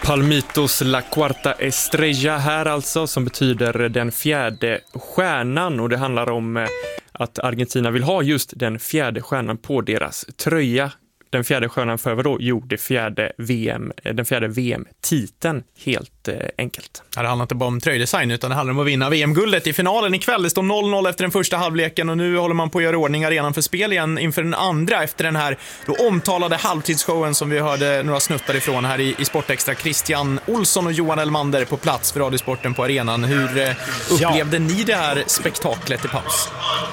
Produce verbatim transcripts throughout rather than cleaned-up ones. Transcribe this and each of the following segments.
Palmitos La Cuarta Estrella här alltså, som betyder den fjärde stjärnan, och det handlar om att Argentina vill ha just den fjärde stjärnan på deras tröja. Den fjärde stjärnan för vad då? Jo, det fjärde V M, den fjärde V M-titeln, helt eh, enkelt. Ja, det handlar inte bara om tröjdesign, utan det handlar om att vinna V M-guldet i finalen ikväll. Det står noll noll efter den första halvleken, och nu håller man på att göra ordning arenan för spel igen inför den andra, efter den här då omtalade halvtidsshowen som vi hörde några snuttar ifrån här i, i Sportextra. Christian Olsson och Johan Elmander på plats för Radiosporten på arenan. Hur eh, upplevde ja. ni det här spektaklet i paus?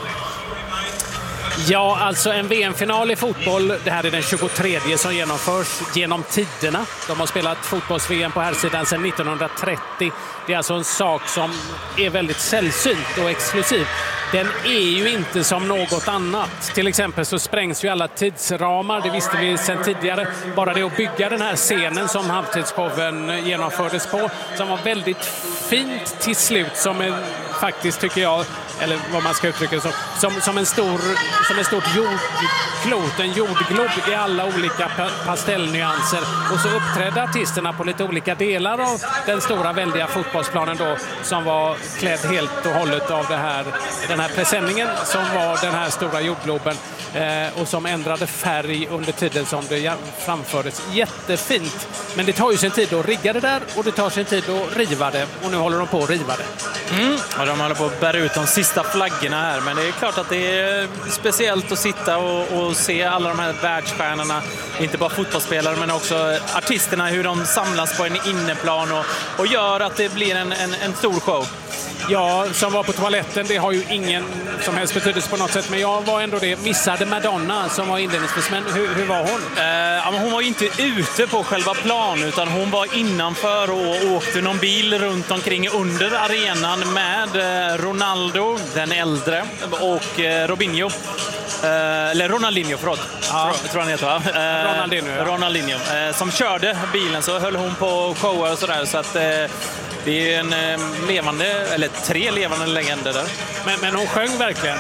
Ja, alltså en V M-final i fotboll, det här är den tjugotredje som genomförs genom tiderna. De har spelat fotbolls-V M på här sidan sedan nittonhundratrettio. Det är alltså en sak som är väldigt sällsynt och exklusiv. Den är ju inte som något annat. Till exempel så sprängs ju alla tidsramar, det visste vi sedan tidigare. Bara det att bygga den här scenen som halvtidsshowen genomfördes på, som var väldigt fint till slut, som en, faktiskt tycker jag, eller vad man ska uttrycka det som, som, som en stor, som en stort jordklot, en jordglob i alla olika pastellnyanser. Och så uppträdde artisterna på lite olika delar av den stora väldiga fotbollsplanen då, som var klädd helt och hållet av det här, den här presenningen som var den här stora jordgloben, eh, och som ändrade färg under tiden som det framfördes. Jättefint, men det tar ju sin tid att rigga det där, och det tar sin tid att riva det, och nu håller de på att riva det. Mm. Ja, de håller på att bära ut de sista flaggorna här, men det är klart att det är speciellt att sitta och, och se alla de här världsstjärnorna, inte bara fotbollsspelare men också artisterna, hur de samlas på en inneplan och, och gör att det blir en, en, en stor show. Ja, som var på toaletten, det har ju ingen som helst betydelse på något sätt, men jag var ändå det. Missade Madonna som var inledningsvis, men hur, hur var hon? Eh, ja, men hon var inte ute på själva plan, utan hon var innanför och åkte någon bil runt omkring under arenan med eh, Ronaldo, den äldre, och eh, Robinho. Eh, eller Ronaldinho, förlåt. Ja. Tror, tror han heter, va? Eh, Ronaldinho, ja. Ronaldinho. Eh, som körde bilen, så höll hon på och showade och sådär, så att... Eh, det är en eh, levande, eller tre levande legender där. Men, men hon sjöng verkligen?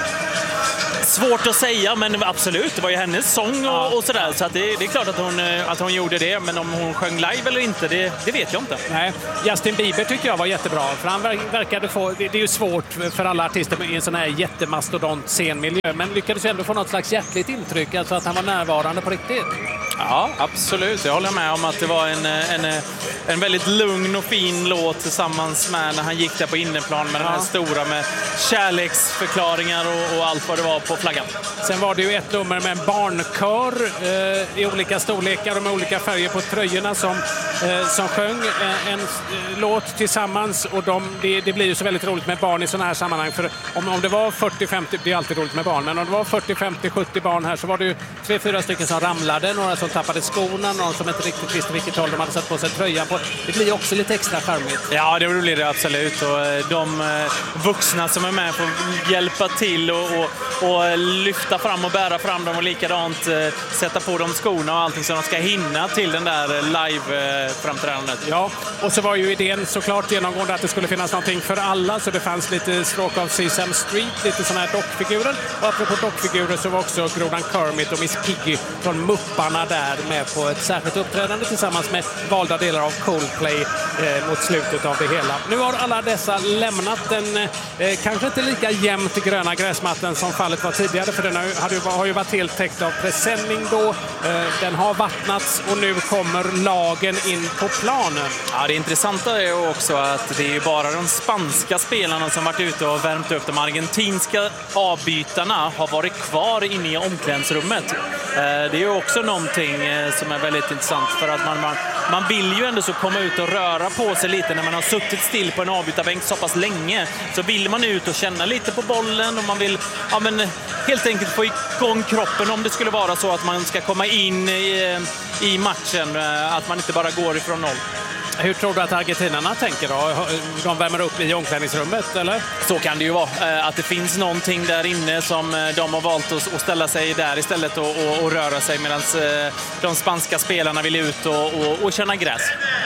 Svårt att säga, men absolut. Det var ju hennes sång och, ja. och sådär. Så att det, det är klart att hon, att hon gjorde det. Men om hon sjöng live eller inte, det, det vet jag inte. Nej, Justin Bieber tycker jag var jättebra. För han verkade få, det, det är ju svårt för alla artister i en sån här jättemastodont scenmiljö. Men lyckades ju ändå få något slags hjärtligt intryck. Alltså att han var närvarande på riktigt. Ja, absolut. Jag håller med om att det var en, en, en väldigt lugn och fin låt tillsammans med när han gick där på inneplan med ja. den här stora med kärleksförklaringar och, och allt vad det var på flaggan. Sen var det ju ett nummer med en barnkör eh, i olika storlekar och med olika färger på tröjorna som, eh, som sjöng eh, en eh, låt tillsammans, och de, det, det blir ju så väldigt roligt med barn i sådana här sammanhang, för om, om det var fyrtio femtio, det är alltid roligt med barn, men om det var fyrtio femtio sjuttio barn här, så var det ju tre fyra stycken som ramlade, några som tappade skorna, någon som inte riktigt visste vilket håll de hade satt på sig tröjan på. Det blir också lite extra charmigt. Ja, det blir det absolut, och de vuxna som är med får hjälpa till och, och, och lyfta fram och bära fram dem, och likadant eh, sätta på dem skorna och allting så de ska hinna till den där live-framträdandet. Eh, ja, och så var ju idén såklart genomgående att det skulle finnas någonting för alla, så det fanns lite stråk av Sesame Street, lite sådana här dockfigurer. Och apropå dockfigurer så var också grodan Kermit och Miss Piggy från Mupparna där med på ett särskilt uppträdande tillsammans med valda delar av Coldplay eh, mot slutet av det hela. Nu har alla dessa lämnat den eh, kanske inte lika jämnt gröna gräsmattan som fallet var tidigare, för den har, hade, har ju varit helt täckt av presenning då. Eh, den har vattnats och nu kommer lagen in på planen. Ja, det intressanta är också att det är bara de spanska spelarna som varit ute och värmt upp. De argentinska avbytarna har varit kvar inne i omklädningsrummet. Eh, det är ju också någonting eh, som är väldigt intressant, för att man, man, man vill ju ändå så komma ut och röra på sig lite när man har suttit still på en avbytarbänk så pass länge. Så vill man ut och känna lite på bollen, och man vill ja, men, helt enkelt få igång kroppen om det skulle vara så att man ska komma in i, i matchen, att man inte bara går ifrån noll. Hur tror du att argentinarna tänker då? De värmer upp i omklädningsrummet, eller? Så kan det ju vara. Att det finns någonting där inne som de har valt att ställa sig där istället och, och, och röra sig, medan de spanska spelarna vill ut och, och, och känna gräs.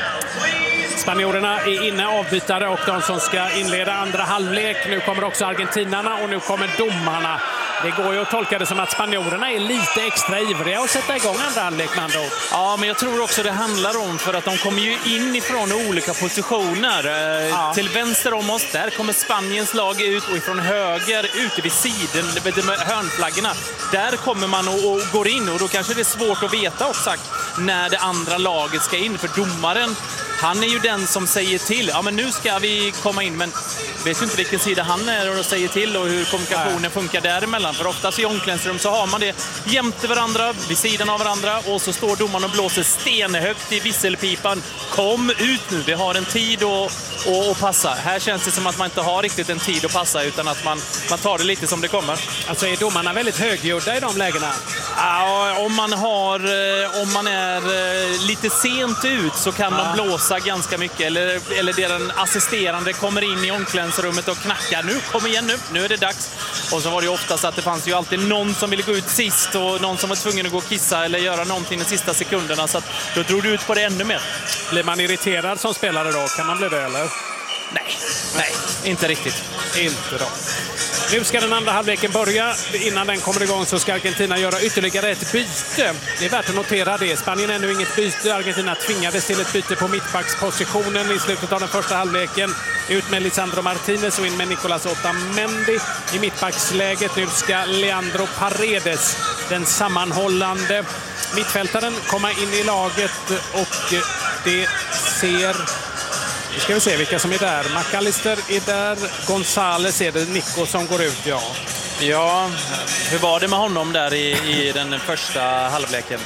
Spanjorerna är inne, avbytare, och de som ska inleda andra halvlek. Nu kommer också argentinarna och nu kommer domarna. Det går ju att tolka det som att spanjorerna är lite extra ivriga att sätta igång andra halvlek med andra ord. Ja, men jag tror också det handlar om för att de kommer ju in ifrån olika positioner. Ja. Till vänster om oss, där kommer Spaniens lag ut och ifrån höger ute vid sidan, med hörnflaggorna. Där kommer man och, och går in och då kanske det är svårt att veta exakt när det andra laget ska in. För domaren, han är ju den som säger till. Ja, men nu ska vi komma in, men vet ju inte vilken sida han är och säger till och hur kommunikationen Nej. funkar däremellan. För oftast i omklädningsrum så har man det jämte varandra, vid sidan av varandra och så står domaren och blåser stenhögt i visselpipan. Kom ut nu, vi har en tid att, att, att passa. Här känns det som att man inte har riktigt en tid att passa utan att man, man tar det lite som det kommer. Alltså är domarna väldigt högljudda i de lägena? Ja, om man, har, om man är lite sent ut så kan ja. de blåsa ganska mycket. Eller, eller den assisterande kommer in i omklädningsrummet och knackar. Nu, kom igen nu, nu är det dags. Och så var det ju oftast att det fanns ju alltid någon som ville gå ut sist och någon som var tvungen att gå och kissa eller göra någonting de sista sekunderna. Så att då drog du ut på det ännu mer. Blir man irriterad som spelare då? Kan man bli det eller? Nej, nej, inte riktigt. Inte då. Nu ska den andra halvleken börja. Innan den kommer igång så ska Argentina göra ytterligare ett byte. Det är värt att notera det. Spanien är ännu inget byte. Argentina tvingades till ett byte på mittbackspositionen i slutet av den första halvleken. Ut med Lisandro Martinez och in med Nicolas Otamendi i mittbacksläget. Nu ska Leandro Paredes, den sammanhållande mittfältaren, komma in i laget och det ser... Nu ska vi se vilka som är där. McAllister är där. Gonzales är det. Nico som går ut, ja. Ja, hur var det med honom där i, i den första halvleken?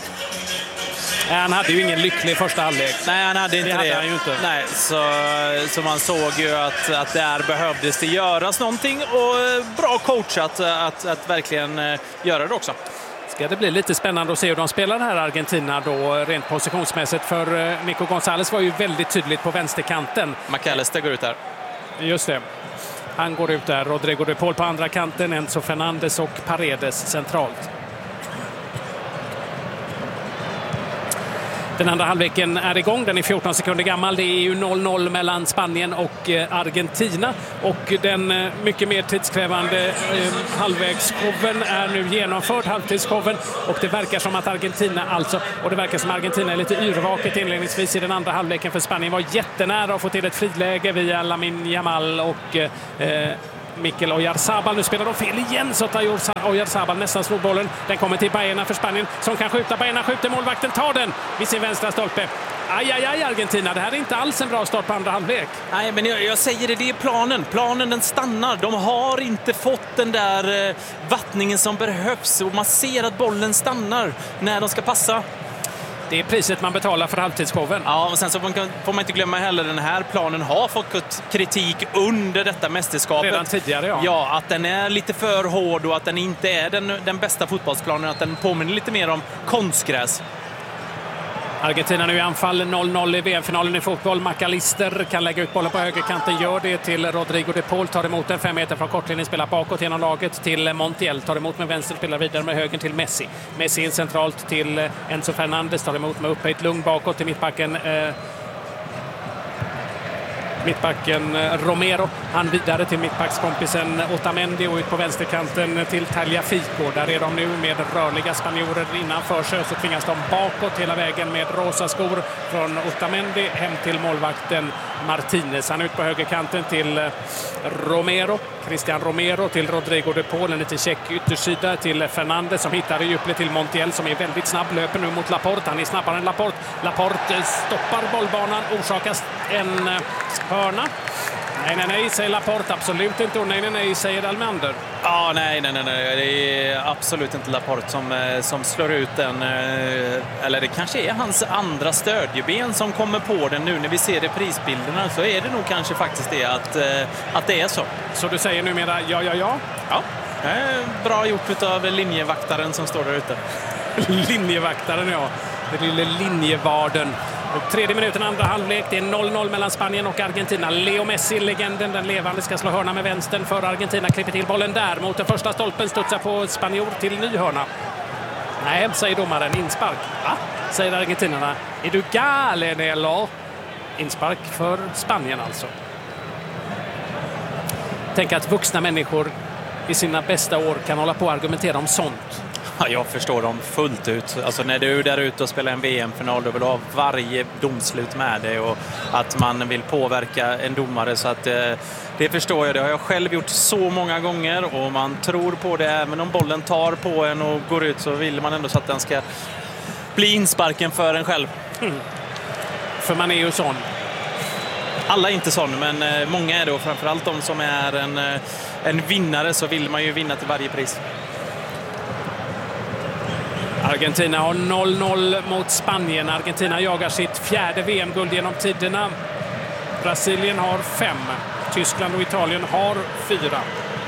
Han hade ju ingen lycklig första halvlek. Nej, han hade inte det. det. Hade han ju inte. Nej, så, så man såg ju att, att där behövdes det göras någonting och bra coachat att, att verkligen göra det också. Ska det bli lite spännande att se hur de spelar här Argentina då rent positionsmässigt, för Nico González var ju väldigt tydligt på vänsterkanten. McAllister går ut där. Just det. Han går ut där. Rodrigo de Paul på andra kanten, Enzo Fernandez och Paredes centralt. Den andra halvleken är igång. Den är fjorton sekunder gammal. Det är ju noll noll mellan Spanien och Argentina. Och den mycket mer tidskrävande eh, halvvägsshowen är nu genomförd. Halvtidsshowen. Och det verkar som att Argentina alltså, och det verkar som att Argentina är lite yrvaket inledningsvis i den andra halvleken, för Spanien var jättenära att få till ett friläge via Lamine Yamal och eh, Mikel Oyarzabal. Nu spelar de fel igen så tar Oyarzabal nästan slog bollen. Den kommer till Baena för Spanien som kan skjuta. Baena skjuter, målvakten tar den vid sin vänstra stolpe. Aj, aj, aj Argentina. Det här är inte alls en bra start på andra halvlek. Nej, men jag, jag säger det, det är planen. Planen den stannar. De har inte fått den där eh, vattningen som behövs och man ser att bollen stannar när de ska passa. Det är priset man betalar för halvtidsshowen. Ja, och sen så får man inte glömma heller den här planen har fått kritik under detta mästerskapet. Redan tidigare, ja. Ja, att den är lite för hård och att den inte är den, den bästa fotbollsplanen. Att den påminner lite mer om konstgräs. Argentina nu i anfall, noll noll i V M-finalen i fotboll. McAllister kan lägga ut bollen på högerkanten, gör det till Rodrigo de Paul, tar emot den fem meter från kortlinjen, spelar bakåt genom laget till Montiel, tar emot med vänster, spelar vidare med höger till Messi. Messi in centralt till Enzo Fernandez, tar emot med upphöjt lugn bakåt till mittbacken eh, mittbacken Romero. Han vidare till mittbackskompisen Otamendi och ut på vänsterkanten till Tagliafico. Där är de nu med rörliga spanjorer innanför sig, så tvingas de bakåt hela vägen med rosa skor från Otamendi hem till målvakten Martinez. Han ut på högerkanten till Romero. Christian Romero till Rodrigo de Paul, en liten check yttersida till Fernandez som hittar i djupled till Montiel som är väldigt snabb, löper nu mot Laporte. Han är snabbare än Laporte. Laporte stoppar bollbanan, orsakas en hörna. Nej, nej, nej, säger Laporte. Absolut inte. Och nej, nej, nej, säger Almander. Ja, nej, nej, nej, nej. Det är absolut inte Laporte som, som slår ut den. Eller det kanske är hans andra stödjeben som kommer på den nu när vi ser reprisbilderna. Så är det nog kanske faktiskt det att, att det är så. Så du säger numera ja, ja, ja? Ja, bra gjort av linjevaktaren som står där ute. Linjevaktaren, ja. Det lilla linjevarden. Och tredje minuten andra halvlek. Det är noll noll mellan Spanien och Argentina. Leo Messi, legenden, den levande, ska slå hörna med vänstern för Argentina. Klipper till bollen där mot den första stolpen. Studsar på spanjor till ny hörna. Nej, säger domaren. Inspark. Va? Säger argentinarna. Är du galen eller? Inspark för Spanien alltså. Tänk att vuxna människor i sina bästa år kan hålla på och argumentera om sånt? Ja, jag förstår dem fullt ut. Alltså när du är där ute och spelar en V M-final, då vill du ha varje domslut med dig och att man vill påverka en domare. Så att eh, det förstår jag. Det har jag själv gjort så många gånger och man tror på det. Även om bollen tar på en och går ut så vill man ändå så att den ska bli insparken för en själv. Mm. För man är ju sån. Alla är inte sån, men eh, många är det och framförallt de som är en, eh, en vinnare så vill man ju vinna till varje pris. Argentina har noll noll mot Spanien. Argentina jagar sitt fjärde V M-guld genom tiderna. Brasilien har fem. Tyskland och Italien har fyra.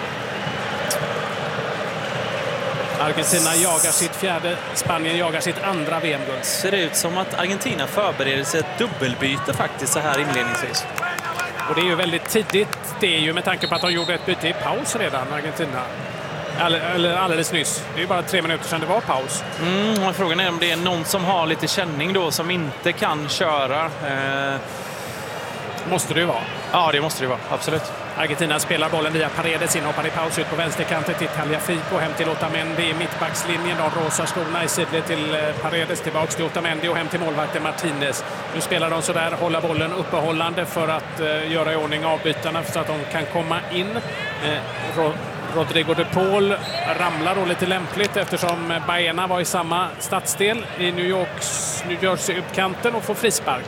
Argentina jagar sitt fjärde. Spanien jagar sitt andra V M-guld. Ser det ut som att Argentina förbereder sig ett dubbelbyte faktiskt så här inledningsvis. Och det är ju väldigt tidigt. Det är ju med tanke på att de gjorde ett byte i paus redan, Argentina. Eller alldeles nyss. Det är ju bara tre minuter sedan det var paus. Mm, och frågan är om det är någon som har lite känning då som inte kan köra. Eh... Måste det ju vara. Ja, det måste det vara. Absolut. Argentina spelar bollen via Paredes, inhoppar i paus ut på vänsterkanten till Tagliafico, hem till Otamendi i mittbackslinjen. De rosa skorna i sidled till Paredes, tillbaks till Otamendi och hem till målvakten Martinez. Nu spelar de så där, hålla bollen uppehållande för att uh, göra i ordning avbytarna så att de kan komma in. Uh, Rodrigo de Paul ramlar då lite lämpligt eftersom Baena var i samma stadsdel i New Yorks, New Jersey-utkanten och får frispark.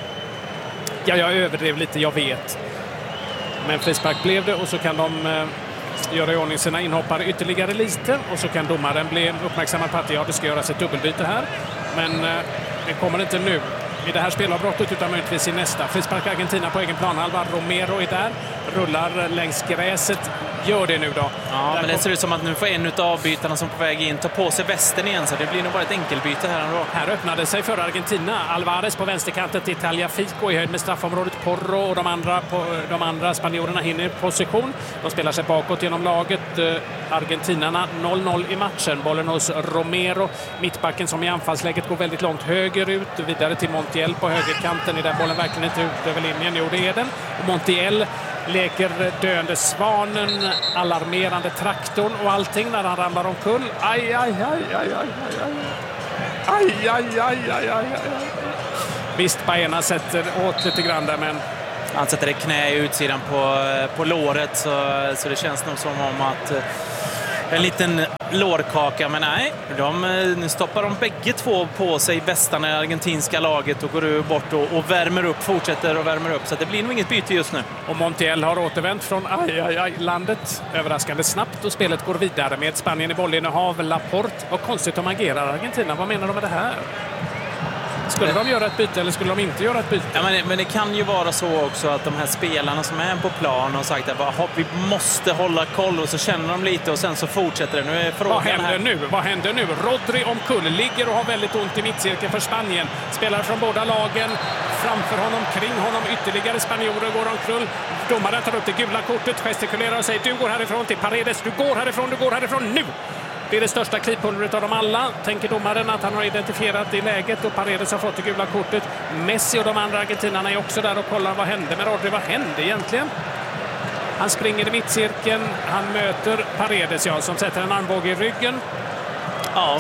Ja, jag överdrev lite, jag vet. Men frispark blev det och så kan de eh, göra i ordning sina inhoppare ytterligare lite och så kan domaren bli uppmärksammad på att ja, det ska göras ett dubbelbyte här. Men eh, det kommer inte nu i det här spelavbrottet utan möjligtvis i nästa. Frispark Argentina på egen planhalva. Romero är där, rullar längs gräset. Gör det nu då. Ja, men det ser ut som att nu får en av avbytarna som är på väg in ta på sig västen igen, så det blir nog bara ett enkelbyte här ändå. Här öppnade sig för Argentina. Alvarez på vänsterkanten till Tagliafico i höjd med straffområdet. Porro och de andra, på, de andra spanjorerna hinner i position. De spelar sig bakåt genom laget. Argentinarna noll noll i matchen. Bollen hos Romero. Mittbacken som i anfallsläget går väldigt långt högerut. Vidare till Montiel på högerkanten. Är där bollen verkligen inte ut över linjen. Jo, det är den. Och Montiel leker döende svanen, alarmerande traktorn och allting när han ramlar omkull. Aj, aj, aj, aj, aj, aj. Aj, aj, aj, aj, aj, aj. Visst, Baena sätter åt lite grann där, men han sätter det knä i utsidan på, på låret så, så det känns nog som om att en liten lårkaka, men nej, de, nu stoppar de bägge två på sig västarna i argentinska laget och går bort och, och värmer upp, fortsätter och värmer upp, så det blir nog inget byte just nu. Och Montiel har återvänt från aj, aj, aj, landet överraskande snabbt och spelet går vidare med Spanien i bollinnehav. Laporte, vad konstigt de agerar Argentina, vad menar de med det här? Skulle de göra ett byte eller skulle de inte göra ett byte? Ja, men, men det kan ju vara så också att de här spelarna som är på plan har sagt att vi måste hålla koll och så känner de lite och sen så fortsätter det. Nu är frågan Vad händer här. nu? Vad händer nu? Rodri omkull, ligger och har väldigt ont i mittcirkeln för Spanien. Spelar från båda lagen. Framför honom, kring honom, ytterligare spanjorer går omkull. Domaren tar upp det gula kortet, gestikulerar och säger du går härifrån till Paredes. Du går härifrån, du går härifrån nu! Det är det största klipulvret av dem alla. Tänker domaren att han har identifierat det läget och Paredes har fått det gula kortet. Messi och de andra argentinarna är också där och kollar vad hände med Rodri. Vad hände egentligen? Han springer i mittcirkeln. Han möter Paredes, ja, som sätter en armbåge i ryggen. Ja,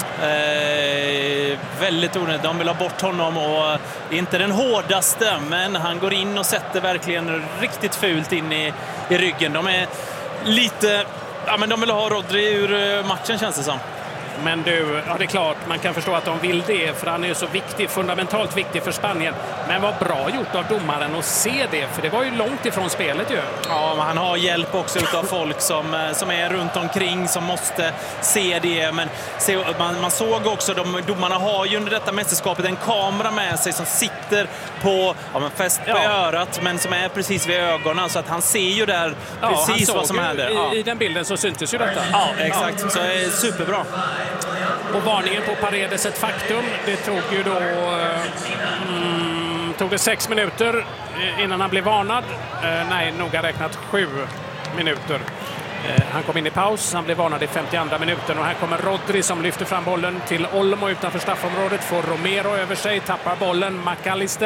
eh, väldigt onödigt. De vill ha bort honom och inte den hårdaste, men han går in och sätter verkligen riktigt fult in i, i ryggen. De är lite... Ja, men de vill ha Rodri ur matchen, känns det som. Men du, ja det är klart, man kan förstå att de vill det för han är ju så viktig, fundamentalt viktig för Spanien. Men vad bra gjort av domaren att se det, för det var ju långt ifrån spelet ju. Ja, men han har hjälp också utav folk som, som är runt omkring som måste se det. Men se, man, man såg också, de, domarna har ju under detta mästerskapet en kamera med sig som sitter på, ja, men fäst på ja. örat, men som är precis vid ögonen, så att han ser ju där ja, precis vad som händer. I, I den bilden så syntes ju detta. Ja, exakt. Så det är superbra. Och varningen på Paredes ett faktum. Det tog ju då mm, tog det sex minuter innan han blev varnad. Eh, nej, noga räknat sju minuter. Eh, han kom in i paus, han blev varnad i femtioandra minuten och här kommer Rodri som lyfter fram bollen till Olmo utanför straffområdet, får Romero över sig, tappar bollen, McAllister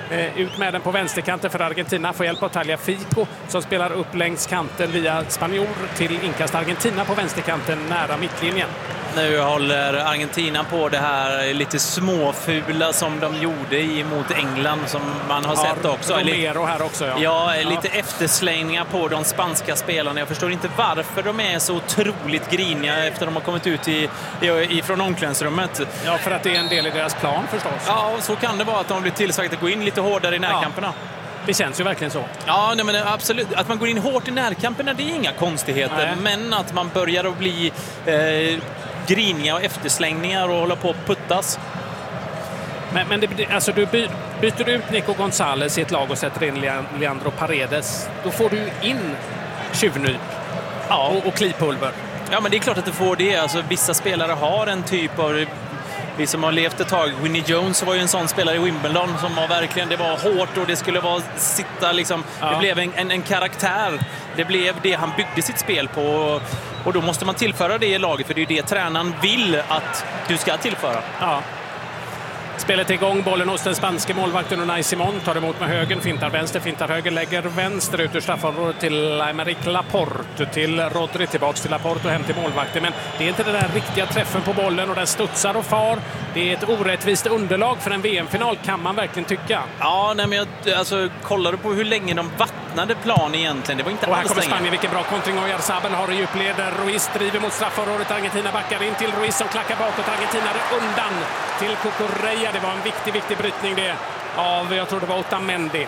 Eh, ut med den på vänsterkanten för Argentina. Får hjälp av Tagliafico som spelar upp längs kanten via Spanjor till inkast Argentina på vänsterkanten nära mittlinjen. Nu håller Argentina på det här lite småfula som de gjorde emot England som man har sett ja, också. Romero här också. Ja, ja lite ja. efterslängningar på de spanska spelarna. Jag förstår inte varför de är så otroligt griniga efter att de har kommit ut i, i, ifrån omklädningsrummet. Ja, för att det är en del i deras plan förstås. Ja, så kan det vara att de blir tillsagt att gå in lite hårdare i närkamperna. Ja. Det känns ju verkligen så. Ja, nej, men absolut. Att man går in hårt i närkamperna, det är inga konstigheter. Nej. Men att man börjar att bli eh, griniga och efterslängningar och hålla på att puttas. Men, men det, alltså, du by, byter du ut Nico González i ett lag och sätter in Leandro Paredes, då får du in tjuvnyp ja. och, och klipulver. Ja, men det är klart att du får det. Alltså, vissa spelare har en typ av... Vi som har levt ett tag, Winnie Jones var ju en sån spelare i Wimbledon som var verkligen, det var hårt och det skulle vara sitta liksom, ja. det blev en, en, en karaktär. Det blev det han byggde sitt spel på och då måste man tillföra det i laget för det är det tränaren vill att du ska tillföra. Ja. Spelet är igång, bollen hos den spanske målvakten Unai Simón, tar emot med högen, fintar vänster, fintar höger, lägger vänster ut ur straffområdet till Aymeric Laporte, till Rodri, tillbaks till Laporte och hem till målvakten. Men det är inte den där riktiga träffen på bollen och den studsar och far. Det är ett orättvist underlag för en V M-final, kan man verkligen tycka. Ja, nej, men jag, alltså, kollar du på hur länge de vattnade plan egentligen, det var inte och här alls kommer länge. Spanien, vilken bra kontring och Oyarzabal har i djupleder. Ruiz driver mot straffområdet, Argentina backar in till Ruiz som klackar bakåt, Argentina är undan till Cucurella. Det var en viktig, viktig brytning det av, jag tror det var Otamendi.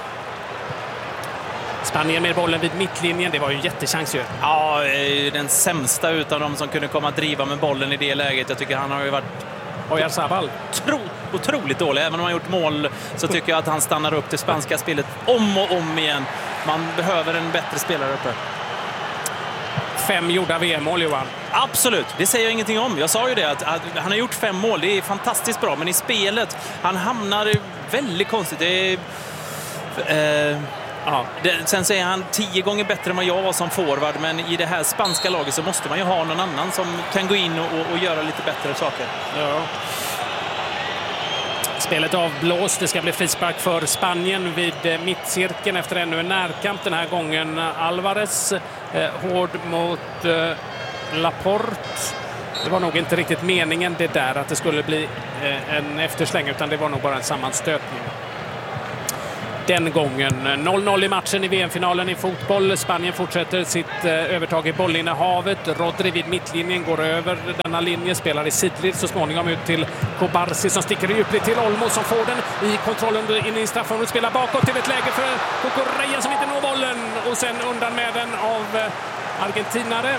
Spanien med bollen vid mittlinjen, det var ju en jättechans ju. Ja, den sämsta utav dem som kunde komma att driva med bollen i det läget. Jag tycker han har ju varit Oyarzabal. Tro, otroligt dålig. Även om han har gjort mål så tycker jag att han stannar upp det spanska spelet om och om igen. Man behöver en bättre spelare uppe. Fem gjorda V M-mål, Johan. Absolut, det säger jag ingenting om. Jag sa ju det, att, att han har gjort fem mål. Det är fantastiskt bra, men i spelet, han hamnar väldigt konstigt. Det är... Eh, ja. det, sen så är han tio gånger bättre än vad jag var som forward, men i det här spanska laget så måste man ju ha någon annan som kan gå in och, och, och göra lite bättre saker. Ja. Spelet avblåst. Det ska bli frispark för Spanien vid mittcirkeln efter ännu en närkamp. Den här gången Alvarez eh, hård mot eh, Laporte. Det var nog inte riktigt meningen det där att det skulle bli eh, en eftersläng, utan det var nog bara en sammanstötning. Den gången noll noll i matchen i V M-finalen i fotboll. Spanien fortsätter sitt eh, övertag i bollinnehavet. Rodri vid mittlinjen går över denna linje, spelar i sidled så småningom ut till Kobarsi som sticker djupligt till Olmo som får den i kontrollen in i straffområdet, spelar bakåt till ett läge för Cucurella som inte når bollen och sen undan med den av eh, argentinare.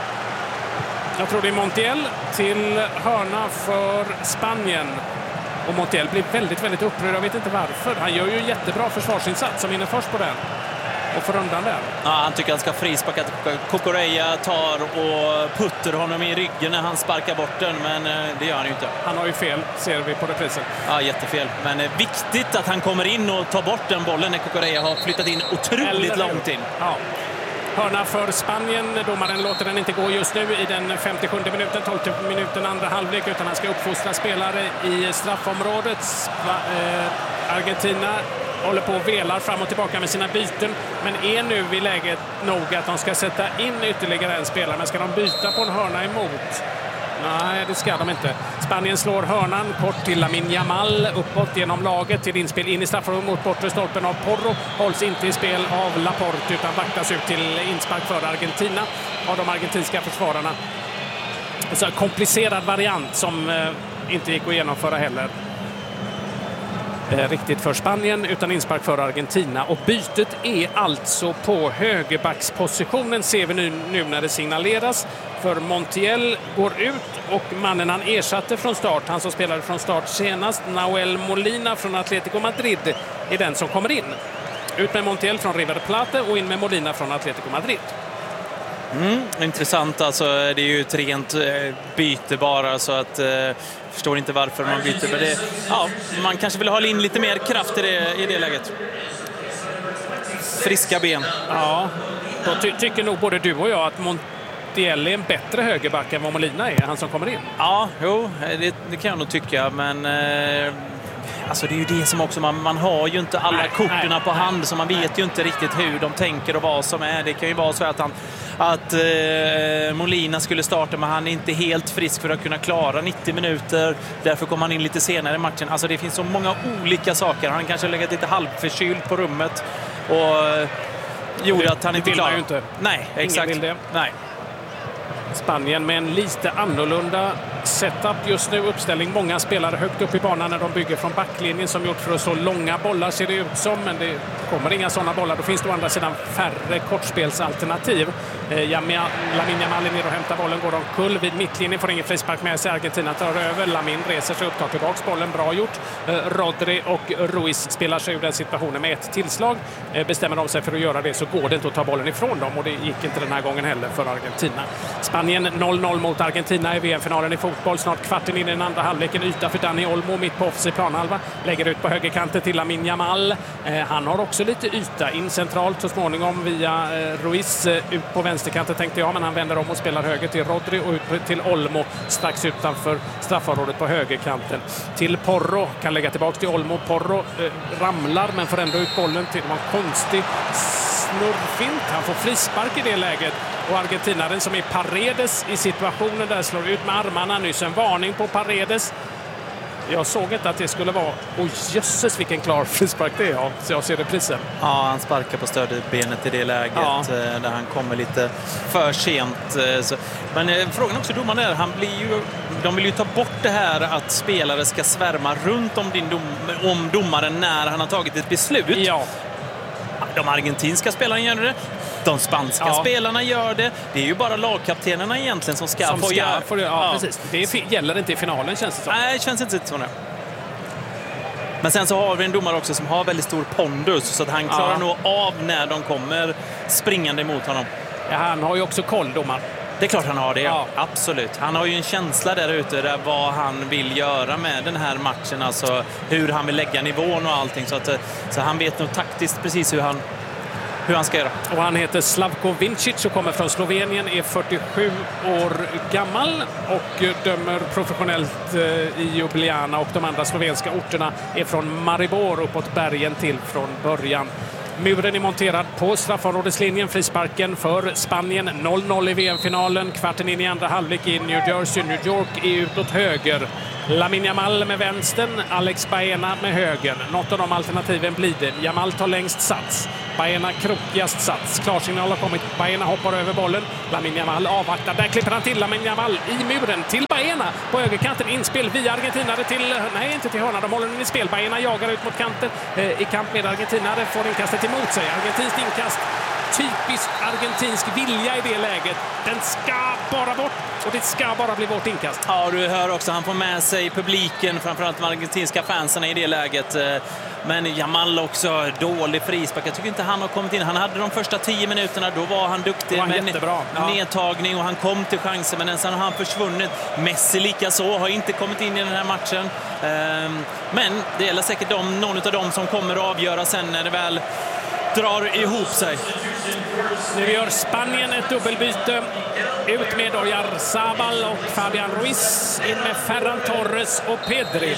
Jag tror det är Montiel till hörna för Spanien. Och Montiel blir väldigt, väldigt upprörd. Jag vet inte varför. Han gör ju en jättebra försvarsinsats som vinner först på den. Och får undan där. Ja, han tycker han ska frisparka. Att Cucurella tar och putter honom i ryggen när han sparkar bort den. Men det gör han ju inte. Han har ju fel, ser vi på reprisen. Ja, jättefel. Men det är viktigt att han kommer in och tar bort den bollen när Cucurella har flyttat in otroligt Eller, långt in. Ja. Hörna för Spanien. Domaren låter den inte gå just nu i den femtiosjunde minuten, tolfte minuten andra halvlek, utan han ska uppfostra spelare i straffområdet. Eh, Argentina håller på och velar fram och tillbaka med sina byten, men är nu vid läget nog att de ska sätta in ytterligare en spelare. Men ska de byta på en hörna emot? Nej, det ska de inte. Spanien slår hörnan kort till Lamine Yamal uppåt genom laget till inspel in i straffområdet mot bortre stolpen av Porro. Hålls inte i spel av Laporte utan vaktas ut till inspark för Argentina av de argentinska försvararna. Så komplicerad variant som eh, inte gick att genomföra heller. Eh, riktigt för Spanien utan inspark för Argentina. Och bytet är alltså på högerbackspositionen, ser vi nu, nu när det signaleras. För Montiel går ut och mannen han ersatte från start, han som spelade från start senast, Nahuel Molina från Atlético Madrid, är den som kommer in. Ut med Montiel från River Plate och in med Molina från Atlético Madrid. Mm, intressant, alltså det är ju ett rent eh, byte bara, så att eh, förstår inte varför man byter. Men det, ja, man kanske vill ha in lite mer kraft i det, i det läget. Friska ben. Ja, då ty- tycker nog både du och jag att Montiel är en bättre högerback än vad Molina är, han som kommer in. Ja, jo, det, det kan jag nog tycka, men eh, Alltså det är ju det som också, man, man har ju inte alla korten på hand, så man vet ju inte riktigt hur de tänker och vad som är. Det kan ju vara så att han att eh, Molina skulle starta, men han är inte helt frisk för att kunna klara nittio minuter. Därför kommer han in lite senare i matchen. Alltså det finns så många olika saker. Han kanske har legat lite halvförkyld på rummet och eh, gjorde att han inte klarade. Ju inte. Nej, exakt. Ingen vill det. Nej. Spanien med en lite annorlunda setup just nu, uppställning. Många spelare högt upp i banan när de bygger från backlinjen som gjort för att slå långa bollar, ser det ut som, men det kommer inga sådana bollar. Då finns det å andra sidan färre kortspelsalternativ. Eh, Lamine Yamal är ner och hämtar bollen, går omkull vid mittlinjen, får ingen frispark med sig. Argentina tar över, Lamin reser sig upp, tar tillbaks bollen, bra gjort. Eh, Rodri och Ruiz spelar sig ur den situationen med ett tillslag. Eh, bestämmer de sig för att göra det så går det inte att ta bollen ifrån dem, och det gick inte den här gången heller för Argentina. Spanien noll noll mot Argentina i V M-finalen i fotboll. Snart kvarten in i den andra halvleken. Yta för Dani Olmo mitt på offensiv planhalva. Lägger ut på högerkanten till Lamine Yamal. Eh, han har också lite yta in centralt så småningom via eh, Ruiz. Eh, ut på vänsterkanten tänkte jag, men han vänder om och spelar höger till Rodri och ut till Olmo strax utanför straffområdet på högerkanten. Till Porro. Kan lägga tillbaka till Olmo. Porro eh, ramlar men får ändå ut bollen till en konstig snurrfint. Han får frispark i det läget. Och argentinaren som är Paredes i situationen där slår ut med armarna. Nyss en varning på Paredes. Jag såg inte att det skulle vara... Oj, jösses vilken klar frispark det är. Ja, så jag ser reprisen. Ja, han sparkar på stödbenet i det läget. Ja. Där han kommer lite för sent. Så. Men eh, frågan också domaren är, han blir ju, de vill ju ta bort det här att spelare ska svärma runt om, din dom, om domaren när han har tagit ett beslut. Ja. De argentinska spelarna gör det. De spanska ja. spelarna gör det. Det är ju bara lagkaptenerna egentligen som ska som få ska göra. Få, ja, ja, precis. Det gäller inte i finalen, känns det som. Nej, det känns inte så. Men sen så har vi en domare också som har väldigt stor pondus, så att han klarar ja. nog av när de kommer springande emot honom. Ja, han har ju också koll, domaren. Det är klart han har det, ja. Absolut. Han har ju en känsla där ute där vad han vill göra med den här matchen, alltså hur han vill lägga nivån och allting. Så, att, så han vet nog taktiskt precis hur han, hur han ska göra. Och han heter Slavko Vincic och kommer från Slovenien, är fyrtiosju år gammal och dömer professionellt i Ljubljana, och de andra slovenska orterna är från Maribor uppåt bergen till från början. Muren är monterad på straffområdeslinjen. Frisparken för Spanien. noll noll i V M-finalen. Kvarten in i andra halvlek i New Jersey. New York är utåt höger. Lamine Yamal med vänstern. Alex Baena med höger. Något av de alternativen blir det. Yamal tar längst sats. Baena krokigast sats. Klarsignal har kommit. Baena hoppar över bollen. Lamine Yamal avvaktar. Där klipper han till Lamine Yamal i muren. Till Baena på högerkanten. Inspel via argentinare till... Nej, inte till hörna. De håller den i spel. Baena jagar ut mot kanten. Eh, I kamp med argentinare. Får inkastet emot sig. Argentinskt inkast. Typiskt argentinsk vilja i det läget. Den ska bara bort. Och det ska bara bli vårt inkast. Ja, du hör också. Han får med sig publiken. Framförallt de argentinska fansen i det läget. Men Yamal också dålig frispark. Jag tycker inte han har kommit in. Han hade de första tio minuterna. Då var han duktig var med jättebra. Ja. nedtagning och han kom till chansen. Men sen har han försvunnit. Messi lika så har inte kommit in i den här matchen. Men det gäller säkert de, någon av dem som kommer att avgöra sen när det väl drar ihop sig. Nu gör Spanien ett dubbelbyte. Ut med Oyarzabal och Fabian Ruiz. In med Ferran Torres och Pedri.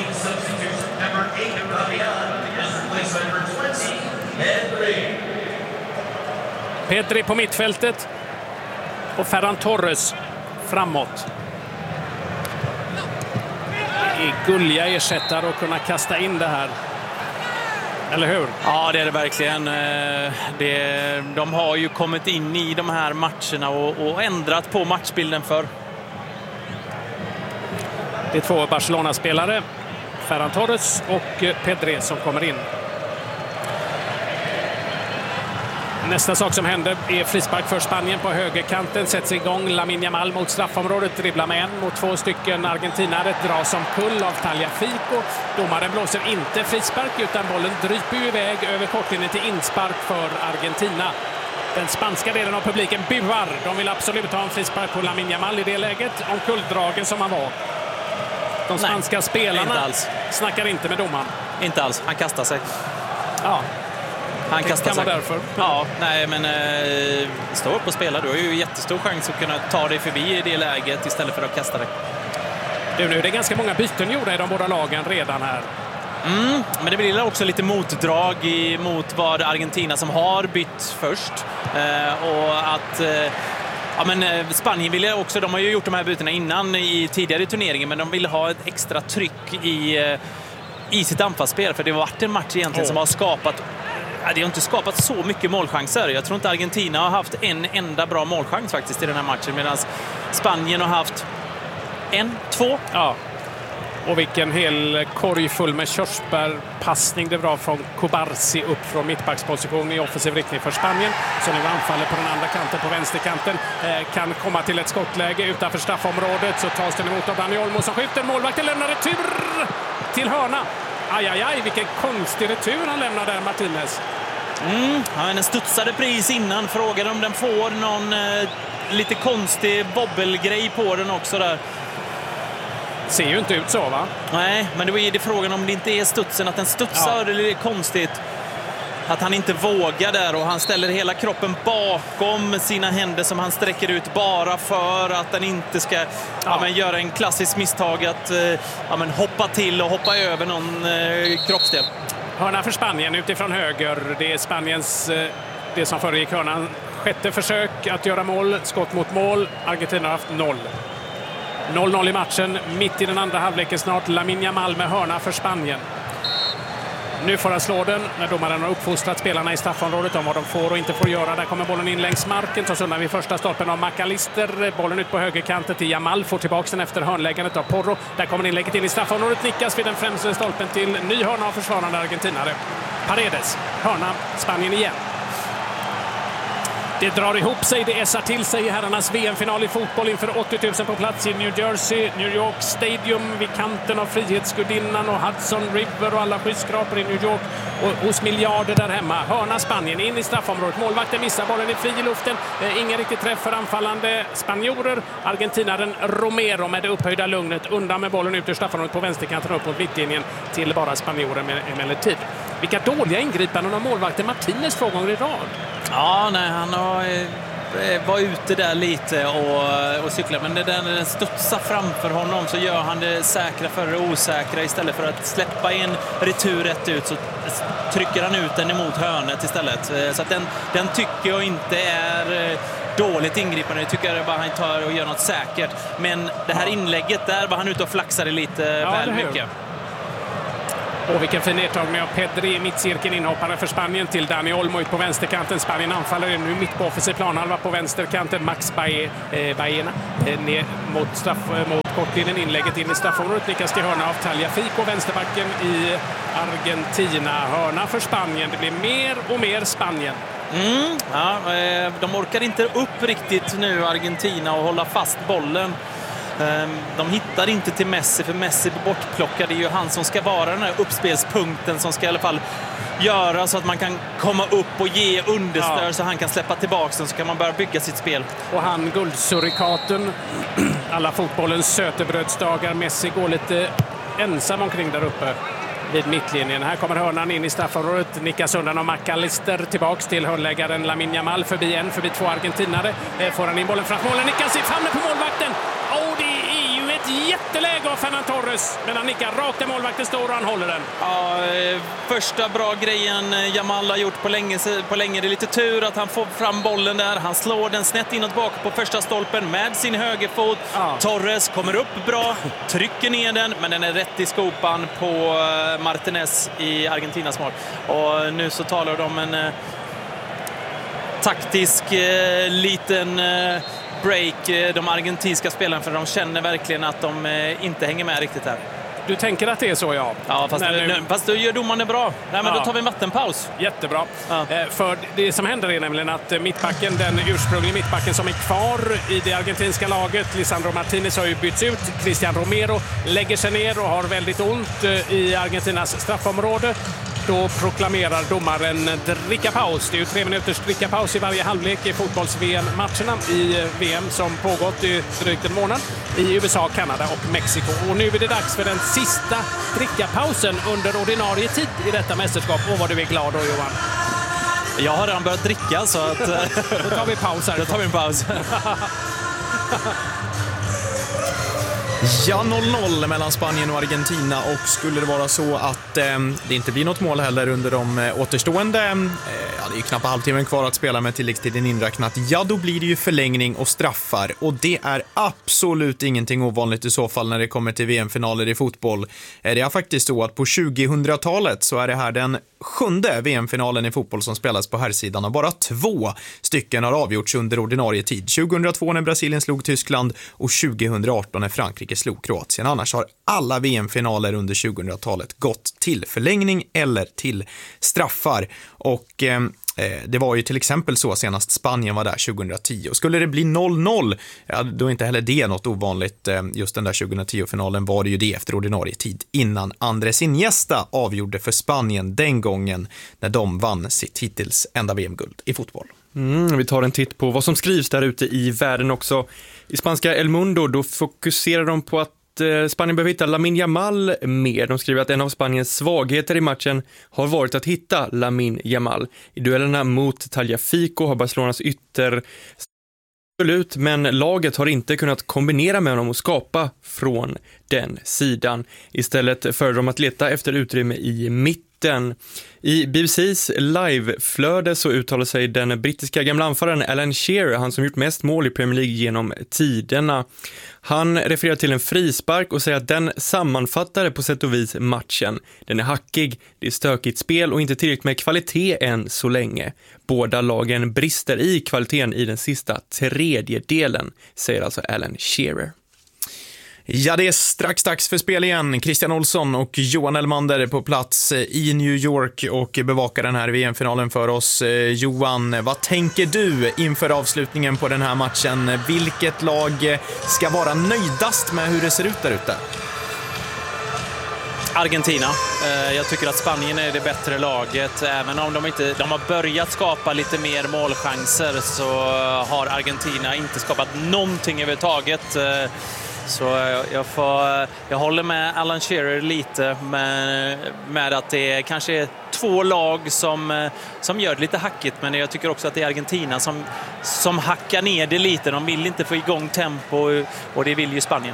Pedri på mittfältet och Ferran Torres framåt. I gulliga ersättare och kunna kasta in det här. Eller hur? Ja, det är det verkligen. Det, de har ju kommit in i de här matcherna och, och ändrat på matchbilden för. Det är två Barcelona-spelare, Ferran Torres och Pedri, som kommer in. Nästa sak som händer är frispark för Spanien på högerkanten. Sätts igång Lamine Yamal mot straffområdet. Dribblar med en mot två stycken argentinare. Dras som kull av Tagliafico. Domaren blåser inte frispark utan bollen dryper iväg över kortlinjen till inspark för Argentina. Den spanska delen av publiken buar. De vill absolut ha en frispark på Lamine Yamal i det läget. Om kulldragen som han var. De spanska Nej, spelarna inte alls. Snackar inte med domaren. Inte alls. Han kastar sig. Ja. Han kastar sig. Därför. Ja, nej, men eh, stå upp och spela. Du har ju jättestor chans att kunna ta dig förbi i det läget istället för att kasta dig. Du, nu är det ganska många byten gjorda i de båda lagen redan här. Mm, men det blir också lite motdrag mot vad Argentina som har bytt först. Eh, och att... Eh, Ja, men Spanien ville också, de har ju gjort de här bytena innan i tidigare turneringen, men de ville ha ett extra tryck i, i sitt anfallsspel, för det har varit en match egentligen oh. som har skapat, ja, det har inte skapat så mycket målchanser. Jag tror inte Argentina har haft en enda bra målchans faktiskt i den här matchen, medan Spanien har haft en, två. Ja. Och vilken hel korg full med körsbärpassning det var från Kubarsi upp från mittbacksposition i offensiv riktning för Spanien. Så nu anfaller på den andra kanten, på vänsterkanten. Eh, kan komma till ett skottläge utanför straffområdet, så tas den emot av Dani Olmo som skjuter. Målvakten lämnar retur till hörna. Aj, aj, aj, vilken konstig retur han lämnar där, Martinez. Mm, ja, den studsade pris innan. Frågade om den får någon eh, lite konstig bobbelgrej på den också där. Ser ju inte ut så, va? Nej, men det var ju det frågan om det inte är studsen, att den studsar. Ja. Det är konstigt att han inte vågar där, och han ställer hela kroppen bakom sina händer som han sträcker ut bara för att den inte ska ja. Ja, men, göra en klassisk misstag att ja, men, hoppa till och hoppa över någon eh, kroppsdel. Hörna för Spanien utifrån höger. Det är Spaniens, eh, det som föregick hörnan, sjätte försök att göra mål, skott mot mål. Argentina har haft noll. noll noll i matchen, mitt i den andra halvleken snart. Lamine Yamal med hörna för Spanien. Nu får han slå den när domaren har uppfostrat spelarna i straffområdet om vad de får och inte får göra. Där kommer bollen in längs marken, tas undan vid första stolpen av McAllister. Bollen ut på högerkanten till Yamal, får tillbaka den efter hörnläggandet av Porro. Där kommer inlägget in i straffområdet, nickas vid den främsta stolpen till ny hörna av försvarande argentinare. Paredes, hörna, Spanien igen. Det drar ihop sig, det ässar till sig i herrarnas V M-final i fotboll inför åttio tusen på plats i New Jersey, New York Stadium vid kanten av Frihetsgudinnan och Hudson River och alla skyskrapor i New York och hos miljarder där hemma. Hörna Spanien in i straffområdet. Målvakten missar, bollen i fri i luften. Eh, ingen riktigt träff för anfallande spanjorer. Argentinaren Romero med det upphöjda lugnet undan med bollen ut ur straffområdet på vänsterkanten upp mot mittlinjen till bara spanjorer med emellertid. Vilka dåliga ingripanden av målvakten Martinez två gånger i rad. Ja, nej, han har, eh, var ute där lite och, och cykla, men det där, när den studsar framför honom så gör han det säkra för det osäkra. Istället för att släppa en retur rätt ut så trycker han ut den emot hörnet istället. Så att den, den tycker jag inte är dåligt ingripande. Jag tycker bara han tar och gör något säkert. Men det här inlägget där var han ute och flaxade lite ja, väl mycket. Och vilken fin nedtagning av Pedri i mittcirkeln, inhoppare för Spanien till Dani Olmo ut på vänsterkanten. Spanien anfaller nu mitt på offensiv planhalva på vänsterkanten. Max Bae, eh, Baena eh, ner mot, straff, eh, mot kortlinjen, inlägget in i straffområdet. Nickas till hörna av Tagliafico, vänsterbacken i Argentina. Hörna för Spanien. Det blir mer och mer Spanien. Mm, ja, eh, de orkar inte upp riktigt nu, Argentina, och hålla fast bollen. De hittar inte till Messi, för Messi är bortplockad. Det är ju han som ska vara den här uppspelspunkten som ska i alla fall göra så att man kan komma upp och ge understöd ja. så han kan släppa tillbaka den, så kan man börja bygga sitt spel. Och han, guldsurikaten, alla fotbollens sötebrödsdagar. Messi går lite ensam omkring där uppe vid mittlinjen. Här kommer hörnan in i straffområdet, nickas undan av McAllister, tillbaks till hörnläggaren Lamine Yamal, förbi en, förbi två argentinare. Får han in bollen framför målen, nickas i famnen på målvakten. Och det är ju ett jätteläge av Fernan Torres, men han nickar rakt där målvakten står och han håller den. Ja, första bra grejen Yamal har gjort på länge, på länge. Det är lite tur att han får fram bollen där. Han slår den snett inåt bak på första stolpen med sin högerfot. Ja. Torres kommer upp bra, trycker ner den, men den är rätt i skopan på Martinez i Argentinas mål. Och nu så talar de om en eh, taktisk eh, liten eh, break, de argentinska spelarna, för de känner verkligen att de eh, inte hänger med riktigt här. Du tänker att det är så, ja. Ja, fast, nu, nu, fast då gör domaren det bra. Nej, men ja. Då tar vi en vattenpaus. Jättebra. Ja. Eh, för det som händer är nämligen att mittbacken, den ursprungliga mittbacken som är kvar i det argentinska laget, Lisandro Martinez, har ju bytts ut. Christian Romero lägger sig ner och har väldigt ont i Argentinas straffområde. Då proklamerar domaren drickapaus. Det är ju tre minuters drickapaus i varje halvlek i fotbolls-V M-matcherna i V M som pågått i drygt en månad i U S A, Kanada och Mexiko. Och nu är det dags för den sista drickapausen under ordinarie tid i detta mästerskap. Och vad du är glad då, Johan. Jag har redan börjat dricka, så att... Då tar vi paus här. Då tar vi en paus. Ja, noll noll mellan Spanien och Argentina, och skulle det vara så att eh, det inte blir något mål heller under de eh, återstående, eh, ja, det är ju knappt halvtimmen kvar att spela med tilläggstiden inräknat, ja då blir det ju förlängning och straffar, och det är absolut ingenting ovanligt i så fall när det kommer till V M-finaler i fotboll. Eh, det är faktiskt så att på tjugohundratalet så är det här den sjunde V M-finalen i fotboll som spelas på här sidan, och bara två stycken har avgjorts under ordinarie tid. tjugohundratvå när Brasilien slog Tyskland och tjugohundraarton när Frankrike slog Kroatien. Annars har alla V M-finaler under tjugohundratalet gått till förlängning eller till straffar. Och eh, det var ju till exempel så senast Spanien var där tjugohundratio. Skulle det bli noll noll, ja, då är inte heller det något ovanligt. Just den där tjugohundratio-finalen var det ju det efter ordinarie tid, innan Andrés Iniesta avgjorde för Spanien den gången när de vann sitt hittills enda V M-guld i fotboll. Mm, vi tar en titt på vad som skrivs där ute i världen också. I spanska El Mundo då fokuserar de på att Spanien behöver hitta Lamine Yamal mer. De skriver att en av Spaniens svagheter i matchen har varit att hitta Lamine Yamal. I duellerna mot Tagliafico har Barcelonas ytter absolut, men laget har inte kunnat kombinera med honom och skapa från den sidan. Istället föredrar de att leta efter utrymme i mitten. I B B C:s liveflöde så uttalar sig den brittiska gamla anfallaren Alan Shearer, han som gjort mest mål i Premier League genom tiderna. Han refererar till en frispark och säger att den sammanfattar på sätt och vis matchen. Den är hackig, det är stökigt spel och inte tillräckligt med kvalitet än så länge. Båda lagen brister i kvaliteten i den sista tredjedelen, säger alltså Alan Shearer. Ja, det är strax dags för spel igen. Christian Olsson och Johan Elmander på plats i New York och bevakar den här V M-finalen för oss. Johan, vad tänker du inför avslutningen på den här matchen? Vilket lag ska vara nöjdast med hur det ser ut där ute? Argentina. Jag tycker att Spanien är det bättre laget. Även om de inte de har börjat skapa lite mer målchanser så har Argentina inte skapat någonting överhuvudtaget. Så jag, får, jag håller med Alan Shearer lite med, med att det kanske är två lag som, som gör det lite hackigt, men jag tycker också att det är Argentina som, som hackar ner det lite. De vill inte få igång tempo och det vill ju Spanien.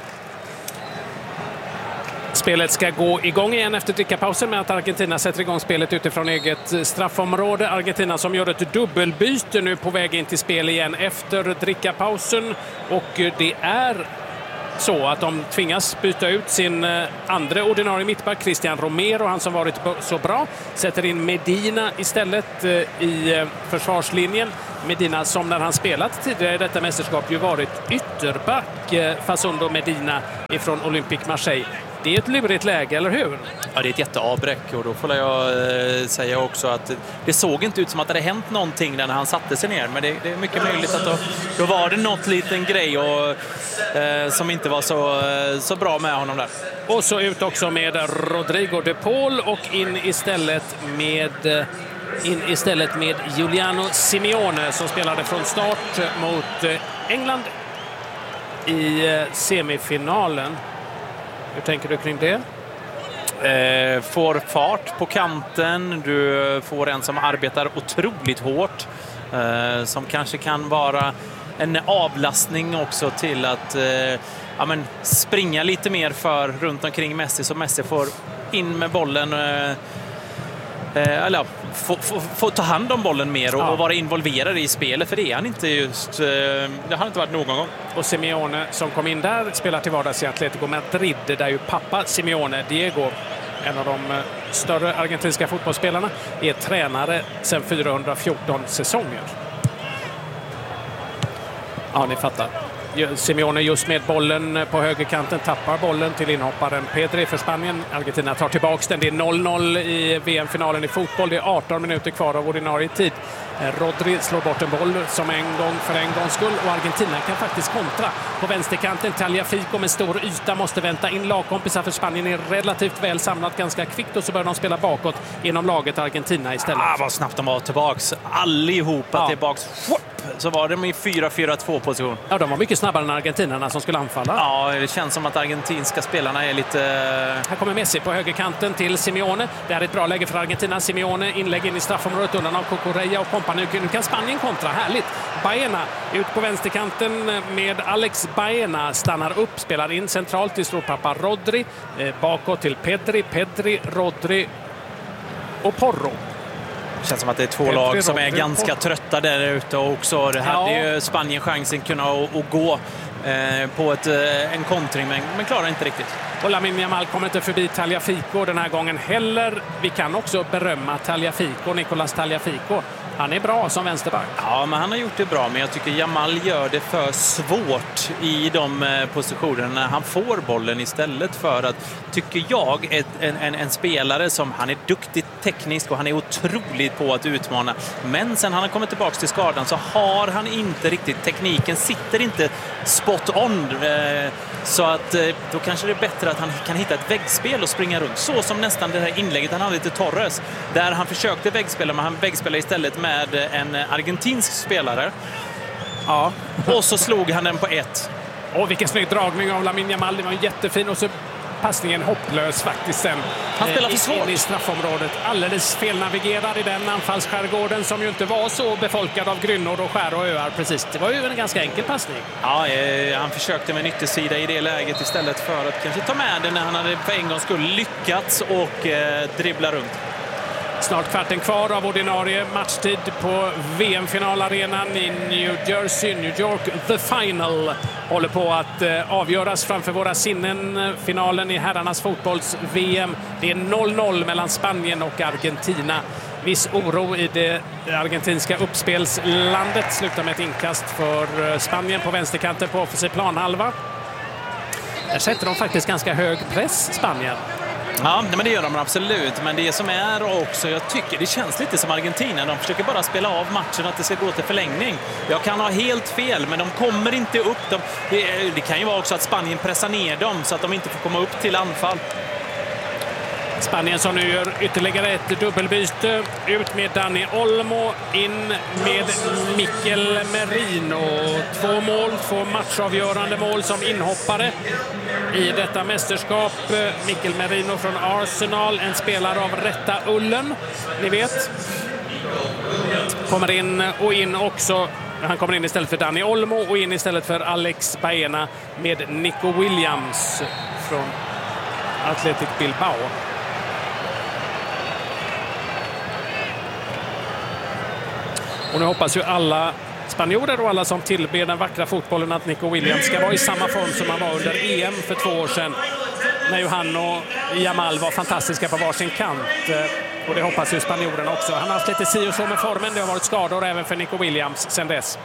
Spelet ska gå igång igen efter drickapausen med att Argentina sätter igång spelet utifrån eget straffområde. Argentina som gör ett dubbelbyte nu på väg in till spel igen efter drickapausen, och det är så att de tvingas byta ut sin andra ordinarie mittback Christian Romero, han som varit så bra, sätter in Medina istället i försvarslinjen. Medina som när han spelat tidigare i detta mästerskap ju varit ytterback, Facundo Medina ifrån Olympique Marseille. Det är ett lurigt läge, eller hur? Ja, det är ett jätteavbräck, och då får jag eh, säga också att det såg inte ut som att det hade hänt någonting när han satte sig ner, men det, det är mycket möjligt att då, då var det något liten grej och, eh, som inte var så, så bra med honom där. Och så ut också med Rodrigo de Paul och in istället med in istället med Giuliano Simeone som spelade från start mot England i semifinalen. Hur tänker du kring det? Eh, får fart på kanten. Du får en som arbetar otroligt hårt. Eh, som kanske kan vara en avlastning också till att eh, ja, men springa lite mer för runt omkring Messi, så Messi får in med bollen. Eh, eller ja, få, få, få ta hand om bollen mer och, ja. och vara involverad i spelet, för det är han inte just det har inte varit någon gång. Och Simeone som kom in där spelar till vardags i Atletico Madrid, där ju pappa Simeone, Diego, en av de större argentinska fotbollsspelarna, är tränare sedan fyrahundrafjorton säsonger. Ja, ni fattar. Simeone just med bollen på högerkanten tappar bollen till inhopparen Pedri för Spanien. Argentina tar tillbaka den. Det är noll noll i V M-finalen i fotboll. Det är arton minuter kvar av ordinarie tid. Rodri slår bort en boll som en gång för en gångs skull, och Argentina kan faktiskt kontra. På vänsterkanten Tagliafico med stor yta måste vänta in lagkompisar, för Spanien är relativt väl samlat ganska kvickt, och så börjar de spela bakåt inom laget Argentina istället. Ah, vad snabbt de var tillbaks. Allihopa ja. tillbaks. så var de i fyra fyra två position. Ja, de var mycket snabbare än argentinarna som skulle anfalla. Ja, det känns som att argentinska spelarna är lite... Här kommer Messi på högerkanten till Simeone. Det är ett bra läge för Argentina. Simeone inlägg in i straffområdet undan av Cucurella och kompani. Nu kan Spanien kontra. Härligt. Baena ut på vänsterkanten med Alex Baena. Stannar upp, spelar in centralt till storpappa Rodri. Eh, bakåt till Pedri. Pedri, Rodri och Porro. Det känns som att det är två Pedri, lag som är Rodri, ganska Porro. trötta där ute också. Det hade Ja. ju Spanien chansen kunna att att gå eh, på ett, eh, en kontring, men, men klarar inte riktigt. Och Lamine Yamal kommer inte förbi Tagliafico den här gången heller. Vi kan också berömma Tagliafico, Nicolas Tagliafico. Han är bra som vänsterback. Ja, men han har gjort det bra, men jag tycker Yamal gör det för svårt i de eh, positionerna. Han får bollen istället för att, tycker jag, ett, en, en, en spelare som, han är duktigt teknisk och han är otroligt på att utmana. Men sen han har kommit tillbaka till skadan så har han inte riktigt, tekniken sitter inte spot on. Eh, så att eh, då kanske det är bättre att han kan hitta ett väggspel och springa runt. Så som nästan det här inlägget han hade lite Torres, där han försökte väggspela, men han väggspelade istället med en argentinsk spelare. Ja. Och så slog han den på ett. Och vilken snygg dragning av Lamine Yamal. Det var jättefin och så passningen hopplös faktiskt sen. Han spelar för eh, svårt. in i straffområdet. Alldeles felnavigerad i den anfallsskärgården som ju inte var så befolkad av grynnor och skär och öar precis. Det var ju en ganska enkel passning. Ja, eh, han försökte med en yttersida i det läget istället för att kanske ta med den när han hade för en gång skulle lyckats och eh, dribbla runt. Snart kvarten kvar av ordinarie matchtid på V M-finalarenan i New Jersey, New York. The Final håller på att eh, avgöras framför våra sinnen. Finalen i herrarnas fotbolls-V M. Det är noll noll mellan Spanien och Argentina. Viss oro i det argentinska uppspelslandet. Slutar med ett inkast för eh, Spanien på vänsterkanten på offensiv planhalva. Där sätter de faktiskt ganska hög press, Spanien. Ja, men det gör de absolut. Men det som är också, jag tycker det känns lite som Argentina. De försöker bara spela av matchen, att det ska gå till förlängning. Jag kan ha helt fel, men de kommer inte upp. De, det, det kan ju vara också att Spanien pressar ner dem så att de inte får komma upp till anfall. Spanien som nu gör ytterligare ett dubbelbyte. Ut med Dani Olmo, in med Mikel Merino. Två mål, två matchavgörande mål som inhoppare i detta mästerskap. Mikel Merino från Arsenal, en spelare av rätta ullen, ni vet. Kommer in och in också. Han kommer in istället för Dani Olmo och in istället för Alex Baena med Nico Williams från Athletic Bilbao. Och nu hoppas ju alla spanjorer och alla som tillber den vackra fotbollen att Nico Williams ska vara i samma form som han var under E M för två år sedan. När ju han och Yamal var fantastiska på varsin kant. Och det hoppas ju spanjorerna också. Han har haft lite si och så med formen. Det har varit skador även för Nico Williams sedan dess.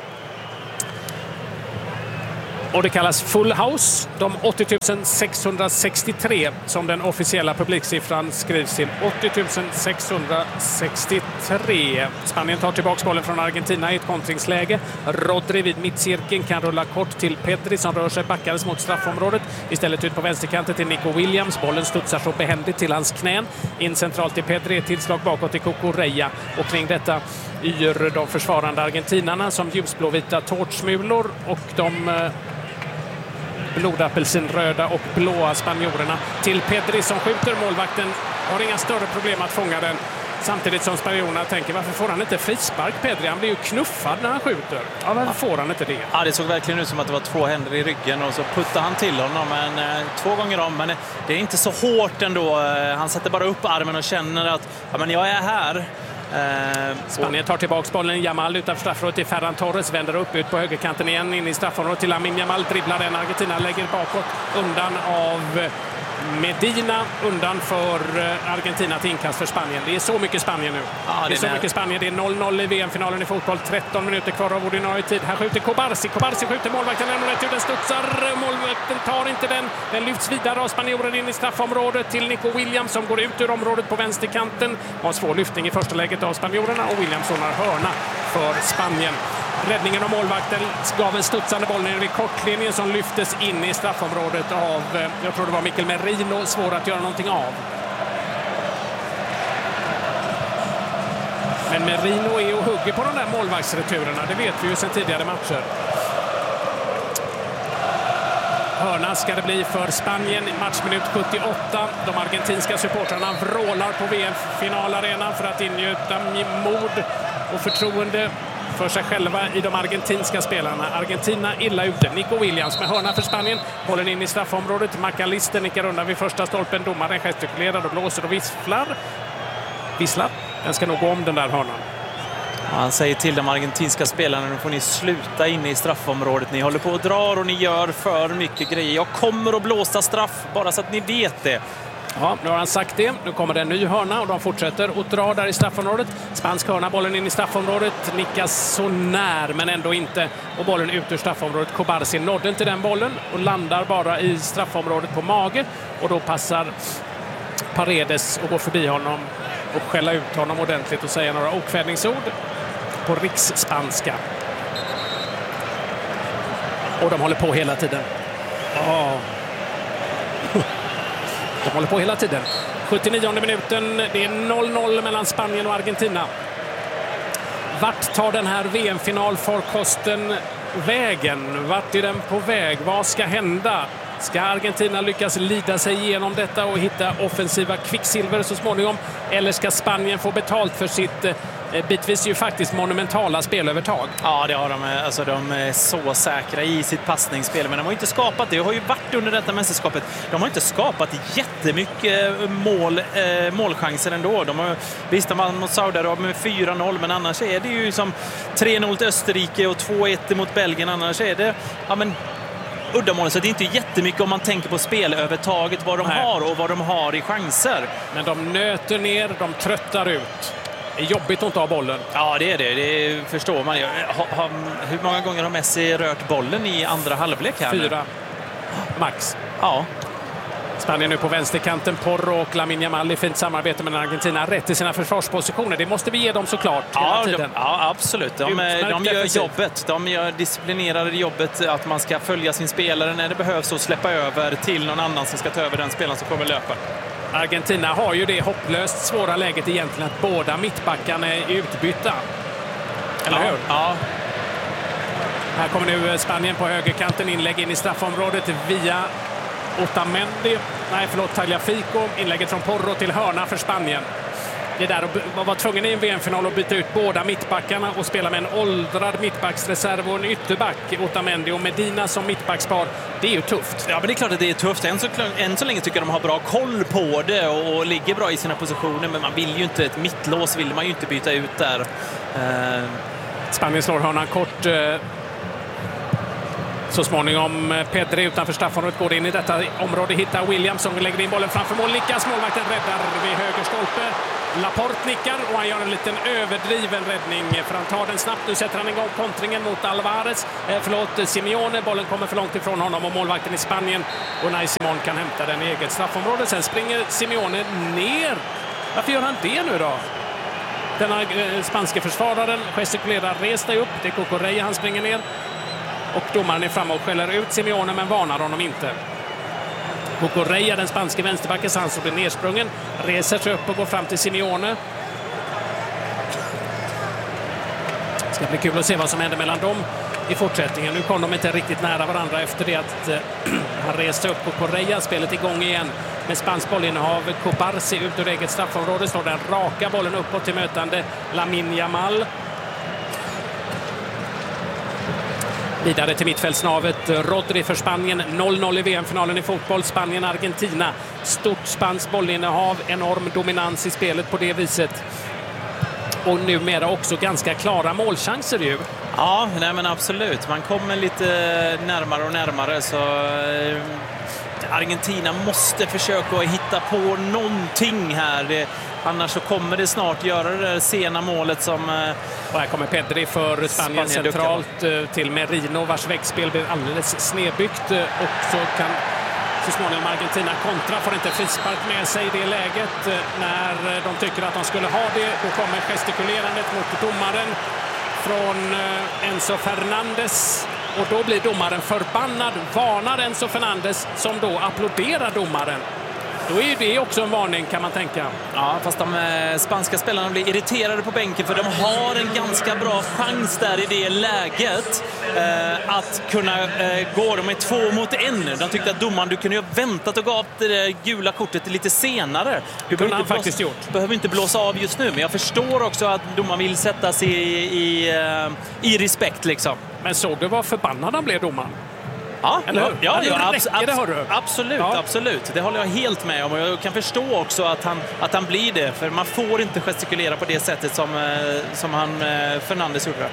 Och det kallas Full House. De åttio tusen sexhundrasextiotre som den officiella publiksiffran skrivs till. åttio tusen sexhundrasextiotre. Spanien tar tillbaka bollen från Argentina i ett kontringsläge. Rodri vid mittcirkeln kan rulla kort till Pedri som rör sig backades mot straffområdet. Istället ut på vänsterkanten till Nico Williams. Bollen studsar så behändigt till hans knän. In centralt till Pedri. Ett tillslag bakåt till Cucurella. Och kring detta yr de försvarande argentinarna som ljusblåvita tårtsmulor och de blodapelsinröda och blåa spanjorerna till Pedri som skjuter. Målvakten har inga större problem att fånga den. Samtidigt som spanjorerna tänker, varför får han inte frispark Pedri? Han blir ju knuffad när han skjuter. Ja, varför får han inte det? Ja, det såg verkligen ut som att det var två händer i ryggen och så puttade han till honom men, eh, två gånger om. Men det är inte så hårt ändå. Han sätter bara upp armen och känner att ja, men jag är här. Eh, Spanien tar tillbaka bollen. Yamal utanför straffområdet till Ferran Torres. Vänder upp ut på högerkanten igen in i straffområdet till Lamine Yamal. Dribblar den. Argentina lägger bakåt undan av Medina. Undan för Argentina till inkast för Spanien. Det är så mycket Spanien nu. Ja, det, det är så är... mycket Spanien. Det är noll noll i V M-finalen i fotboll. tretton minuter kvar av ordinarie tid. Här skjuter Kobarsi. Kobarsi skjuter målvakten. Den rätt ut. Den studsar. Målvakten tar inte den. Den lyfts vidare av spanjoren in i straffområdet till Nico Williams som går ut ur området på vänsterkanten. Har svår lyftning i första läget av spanjorerna och Williams har hörna för Spanien. Räddningen av målvakten gav en studsande boll ner vid kortlinjen som lyftes in i straffområdet av, jag tror det var Mikel Merino, svår att göra någonting av. Men Merino är och hugger på de där målvaktsreturerna. Det vet vi ju sedan tidigare matcher. Hörna ska det bli för Spanien. Matchminut sjuttioåtta. De argentinska supportrarna vrålar på V M-finalarenan för att ingjuta mod och förtroende för sig själva i de argentinska spelarna. Argentina illa ute. Nico Williams med hörna för Spanien. Bollen in i straffområdet. McAllister nickar undan vid första stolpen. Domaren gestikulerar och blåser och visslar. Visslar. Den ska nog gå om den där hörnan. Han säger till de argentinska spelarna, nu får ni sluta inne i straffområdet. Ni håller på och drar och ni gör för mycket grejer. Jag kommer att blåsa straff, bara så att ni vet det. Ja, nu har han sagt det. Nu kommer det en ny hörna och de fortsätter och drar där i straffområdet. Spansk hörna, bollen in i straffområdet. Nickas så när, men ändå inte. Och bollen ut ur straffområdet. Kobarsi nådde inte den bollen och landar bara i straffområdet på mage. Och då passar Paredes och går förbi honom och skälla ut honom ordentligt och säga några okvädningsord på riksspanska. Och de håller på hela tiden. Oh. De håller på hela tiden. sjuttionionde minuten. Det är noll noll mellan Spanien och Argentina. Vart tar den här V M-finalfarkosten vägen? Vart är den på väg? Vad ska hända? Ska Argentina lyckas lida sig igenom detta och hitta offensiva kvicksilver så småningom? Eller ska Spanien få betalt för sitt eh, bitvis ju faktiskt monumentala spelövertag? Ja, det har de. Alltså, de är så säkra i sitt passningsspel. Men de har inte skapat det. Det har ju varit under detta mästerskapet. De har inte skapat jättemycket mål, eh, målchanser ändå. De har, visst, de har mot Saudiarabien med fyra noll. Men annars är det ju som tre noll till Österrike och två ett mot Belgien. Annars är det... Ja, men uddamål, så det är inte jättemycket om man tänker på spelövertaget, vad de Nej. har och vad de har i chanser. Men de nöter ner, de tröttar ut. Det är jobbigt att inte ha bollen. Ja, det är det. Det förstår man. Ha, ha, hur många gånger har Messi rört bollen i andra halvlek här? Fyra. Max. Ja. Spanien nu på vänsterkanten. Porro och Lamine Yamal i fint samarbete med Argentina. Rätt i sina försvarspositioner. Det måste vi ge dem såklart hela ja, tiden. De, ja, absolut. De, de gör jobbet. De gör disciplinerade jobbet att man ska följa sin spelare när det behövs och släppa över till någon annan som ska ta över den spelaren som kommer löpa. Argentina har ju det hopplöst svåra läget egentligen att båda mittbackarna är utbytta. Eller ja, hur? Ja. Här kommer nu Spanien på högerkanten. Inlägg in i straffområdet via Otamendi. Nej, förlåt, Tagliafico. Inlägget från Porro till hörna för Spanien. Det där att vara tvungen i en V M-final att byta ut båda mittbackarna och spela med en åldrad mittbacksreserv och en ytterback, Otamendi och Medina som mittbackspar. Det är ju tufft. Ja, men det är klart att det är tufft. Än så, än så länge tycker jag de har bra koll på det och, och ligger bra i sina positioner. Men man vill ju inte, ett mittlås vill man ju inte byta ut där. Uh... Spanien slår hörnan kort. Uh... Så småningom Pedri utanför straffområdet går in i detta område, hittar Williams som lägger in bollen framför mål. Nickas, målvakten räddar vid höger stolpe. Laporte nickar och han gör en liten överdriven räddning för han tar den snabbt. Nu sätter han igång kontringen mot Alvarez. Eh, förlåt, Simeone. Bollen kommer för långt ifrån honom och målvakten i Spanien. Och Unai Simon kan hämta den i eget straffområde. Sen springer Simeone ner. Varför gör han det nu då? Den här eh, spanske försvararen gestikulerar, res dig upp. Det är Cucurella, han springer ner. Och domaren är framme och skäller ut Simeone men varnar honom inte. Cucurella, den spanske vänsterbacken, han som blir nersprungen, reser sig upp och går fram till Simeone. Det ska bli kul att se vad som händer mellan dem i fortsättningen. Nu kom de inte riktigt nära varandra efter det att eh, han reste upp på Cucurella. Spelet igång igen med spansk bollinnehav. Kobarsi ut ur eget straffområde, slår den raka bollen uppåt till mötande Lamine Yamal. Vidare till mittfältsnavet. Rodri för Spanien. noll noll i V M-finalen i fotboll. Spanien-Argentina. Stort spanskt bollinnehav. Enorm dominans i spelet på det viset. Och numera också ganska klara målchanser ju. Ja, nej men absolut. Man kommer lite närmare och närmare så Argentina måste försöka hitta på någonting här. Det, annars så kommer det snart göra det där sena målet som... Och här kommer Pedri för Spanien centralt till Merino vars väggspel blir alldeles snedbyggt. Och så kan så småningom Argentina kontra, får inte frispark med sig i det läget. När de tycker att de skulle ha det, då kommer gestikulerandet mot domaren från Enzo Fernandes. Och då blir domaren förbannad, varnar Enzo Fernandes som då applåderar domaren. Då är det också en varning, kan man tänka. Ja, fast de eh, spanska spelarna blir irriterade på bänken för de har en ganska bra chans där i det läget eh, att kunna eh, gå. De är två mot en. De tyckte att domaren, du kunde ju ha väntat och gav det där gula kortet lite senare. Du kunde han inte faktiskt blåsa, gjort. behöver inte blåsa av just nu, men jag förstår också att domaren vill sätta sig i, i, eh, i respekt liksom. Men såg du vad förbannad han blev, domaren? Ja, Eller hur? ja, ja, Ja, abs- det räcker, det hör du. absolut, Ja. absolut. Det håller jag helt med om. Och jag kan förstå också att han, att han blir det. För man får inte gestikulera på det sättet som, eh, som han, eh, Fernandes gjorde.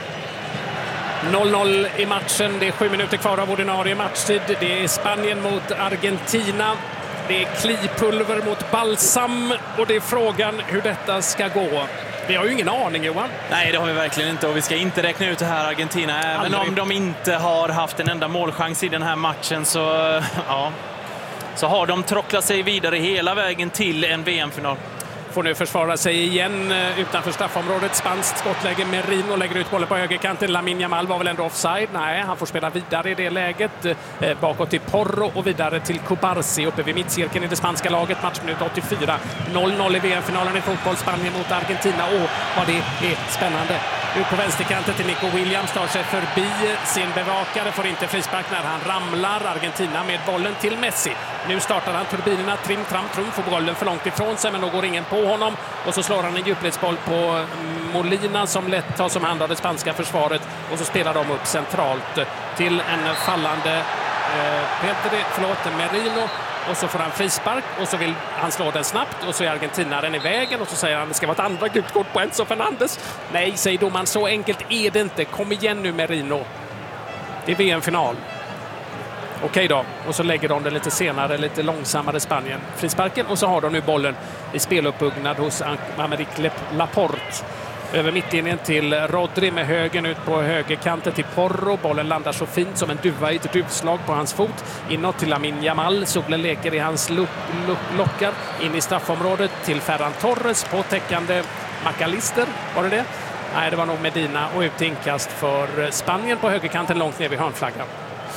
noll noll i matchen. Det är sju minuter kvar av ordinarie matchtid. Det är Spanien mot Argentina. Det är klipulver mot balsam. Och det är frågan hur detta ska gå. Vi har ju ingen aning, Johan. Nej, det har vi verkligen inte. Och vi ska inte räkna ut det här Argentina. Även Aldrig. om de inte har haft en enda målchans i den här matchen så, ja, så har de trocklat sig vidare hela vägen till en V M-final. Får nu försvara sig igen utanför straffområdet. Spanskt skottläge. Merino lägger ut bollen på högerkanten. Lamine Yamal var väl ändå offside? Nej, han får spela vidare i det läget. Eh, bakåt till Porro och vidare till Kubarsi uppe vid mittcirkeln i det spanska laget. Matchminut åttiofyra. noll noll i V M-finalen i fotboll. Spanien mot Argentina. Åh, vad det är spännande. Ut på vänsterkanten till Nico Williams. Tar sig förbi sin bevakare. Får inte frispark när han ramlar. Argentina med bollen till Messi. Nu startar han turbinerna. Trim, tram, trum. Får bollen för långt ifrån sig, men då går ingen på honom. Och så slår han en djupledsboll på Molina som lätt tar som hand av det spanska försvaret. Och så spelar de upp centralt till en fallande eh, Pedri, förlåt, Merino. Och så får han frispark och så vill han slå den snabbt och så är argentinaren i vägen och så säger han att det ska vara ett andra gult kort på Enzo Fernandes. Nej, säger domaren, så enkelt är det inte. Kom igen nu, Merino. Det är V M-final. Okej då, och så lägger de det lite senare, lite långsammare Spanien. Frisparken och så har de nu bollen i speluppbyggnad hos Aymeric Laporte. Över mittlinjen till Rodri med högen ut på högerkanten till Porro. Bollen landar så fint som en duva i ett duvslag på hans fot. Inåt till Lamine Yamal. Solen leker i hans lo- lo- lockar. In i straffområdet till Ferran Torres på täckande McAllister. Var det det? Nej, det var nog Medina och ut inkast för Spanien på högerkanten långt ner vid hörnflaggan.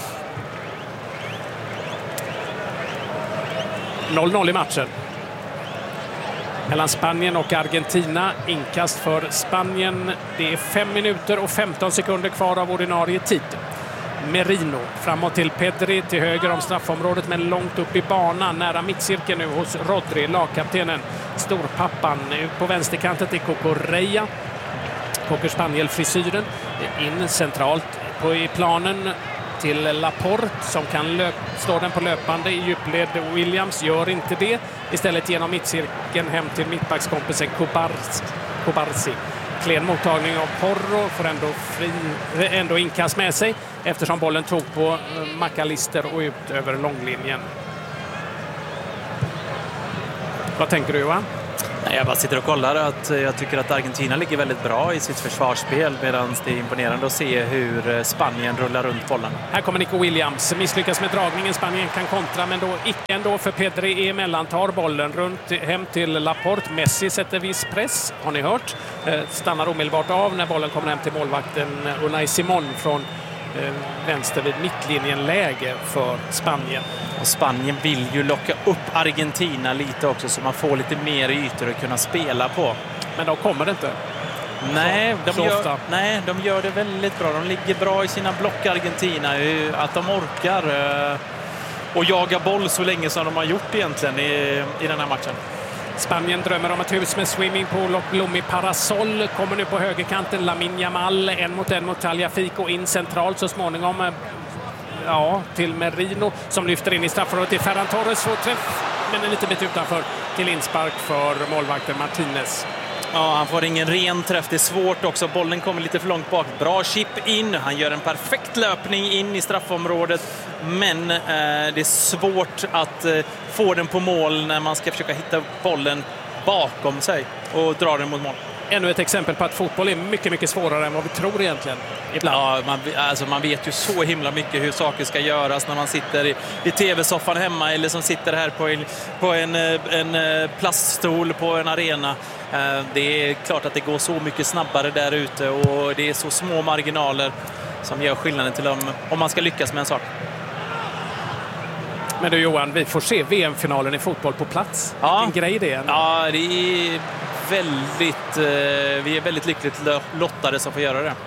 noll noll i matchen. Mellan Spanien och Argentina. Inkast för Spanien. Det är fem minuter och femton sekunder kvar av ordinarie tid. Merino framåt till Pedri till höger om straffområdet men långt upp i banan. Nära mittcirkeln nu hos Rodri, lagkaptenen. Storpappan ut på vänsterkanten till Cucurella. Cocker Spaniel-frisyren. In centralt på i planen till Laporte som kan löp, slå den på löpande i djupled. Williams gör inte det. Istället genom mittcirkeln hem till mittbackskompisen Kubarsi. Kubarsi. Klen mottagning av Porro, får ändå, fri, ändå inkast med sig eftersom bollen tog på McAllister och ut över långlinjen. Vad tänker du, Johan? Nej, jag bara sitter och kollar att jag tycker att Argentina ligger väldigt bra i sitt försvarsspel medan det är imponerande att se hur Spanien rullar runt bollen. Här kommer Nico Williams. Misslyckas med dragningen. Spanien kan kontra men då icke ändå för Pedri emellan tar bollen runt hem till Laporte. Messi sätter viss press, har ni hört. Stannar omedelbart av när bollen kommer hem till målvakten Unai Simon från vänster vid mittlinjenläge för Spanien. Och Spanien vill ju locka upp Argentina lite också så man får lite mer ytor att kunna spela på. Men de kommer det inte. Nej, så, de så gör, ofta. nej, de gör det väldigt bra. De ligger bra i sina block, Argentina. Att de orkar och jaga boll så länge som de har gjort egentligen i, i den här matchen. Spanien drömmer om ett hus med swimmingpool och blommig parasoll. Kommer nu på högerkanten Lamine Yamal. En mot en mot Tagliafico in centralt så småningom. Ja, till Merino som lyfter in i straffområdet till Ferran Torres. Får träff, men en liten bit utanför till inspark för målvakten Martinez. Ja, han får ingen ren träff. Det är svårt också. Bollen kommer lite för långt bak. Bra chip in. Han gör en perfekt löpning in i straffområdet. Men eh, det är svårt att eh, få den på mål när man ska försöka hitta bollen bakom sig och dra den mot mål. Ännu ett exempel på att fotboll är mycket, mycket svårare än vad vi tror egentligen. Ibland. Ja, man, alltså man vet ju så himla mycket hur saker ska göras när man sitter i, i tv-soffan hemma eller som sitter här på en, på en, en plaststol på en arena. Det är klart att det går så mycket snabbare där ute och det är så små marginaler som gör skillnaden till om, om man ska lyckas med en sak. Men du Johan, vi får se V M-finalen i fotboll på plats. Ja. Vilken grej det är. Ja, det är väldigt, eh, vi är väldigt lyckligt lottade som får göra det.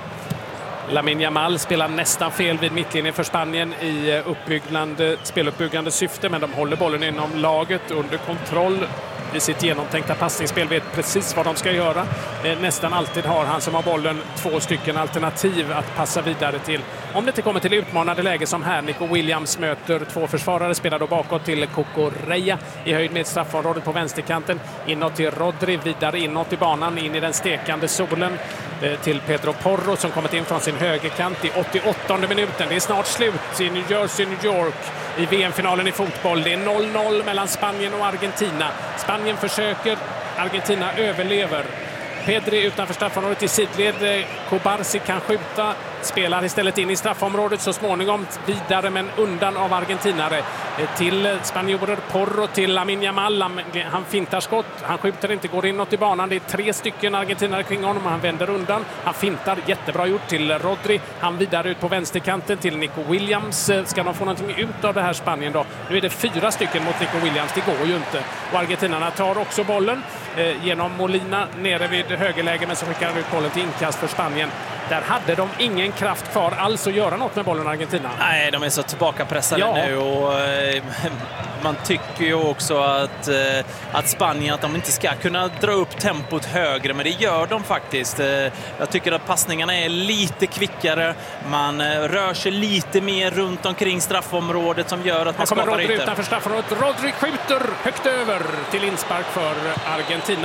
Lamine Yamal spelar nästan fel vid mittlinjen för Spanien i uppbyggande, speluppbyggande syfte, men de håller bollen inom laget under kontroll i sitt genomtänkta passningsspel, vet precis vad de ska göra. Nästan alltid har han som har bollen två stycken alternativ att passa vidare till. Om det inte kommer till utmanande läge som här, Nico Williams möter två försvarare, spelar då bakåt till Cucurella i höjd med straffområdet på vänsterkanten. Inåt till Rodri, vidare inåt i banan, in i den stekande solen till Pedro Porro som kommit in från sin högerkant i åttioåttonde minuten. Det är snart slut i New Jersey, New York i V M-finalen i fotboll. Det är noll noll mellan Spanien och Argentina. Spanien försöker, Argentina överlever. Pedri utanför straffområdet i sidled. Kobarsi kan skjuta, spelar istället in i straffområdet så småningom vidare men undan av argentinare till spanjorer. Porro till Lamine Yamal. Han fintar skott, han skjuter inte, går inåt i banan. Det är tre stycken argentinare kring honom och han vänder undan. Han fintar, jättebra gjort till Rodri. Han vidare ut på vänsterkanten till Nico Williams. Ska de få någonting ut av det här Spanien då? Nu är det fyra stycken mot Nico Williams, det går ju inte. Och argentinarna tar också bollen eh, genom Molina nere vid högerläge, men så skickar han ut bollen till inkast för Spanien. Där hade de ingen kraft kvar alls att göra något med bollen Argentina. Nej, de är så tillbakapressade ja. nu och eh, man tycker ju också att, eh, att Spanien att de inte ska kunna dra upp tempot högre, men det gör de faktiskt. Eh, jag tycker att passningarna är lite kvickare, man eh, rör sig lite mer runt omkring straffområdet som gör att man skapar Rodri ytor. Utanför straffområdet. Rodri skjuter högt över till inspark för Argentina.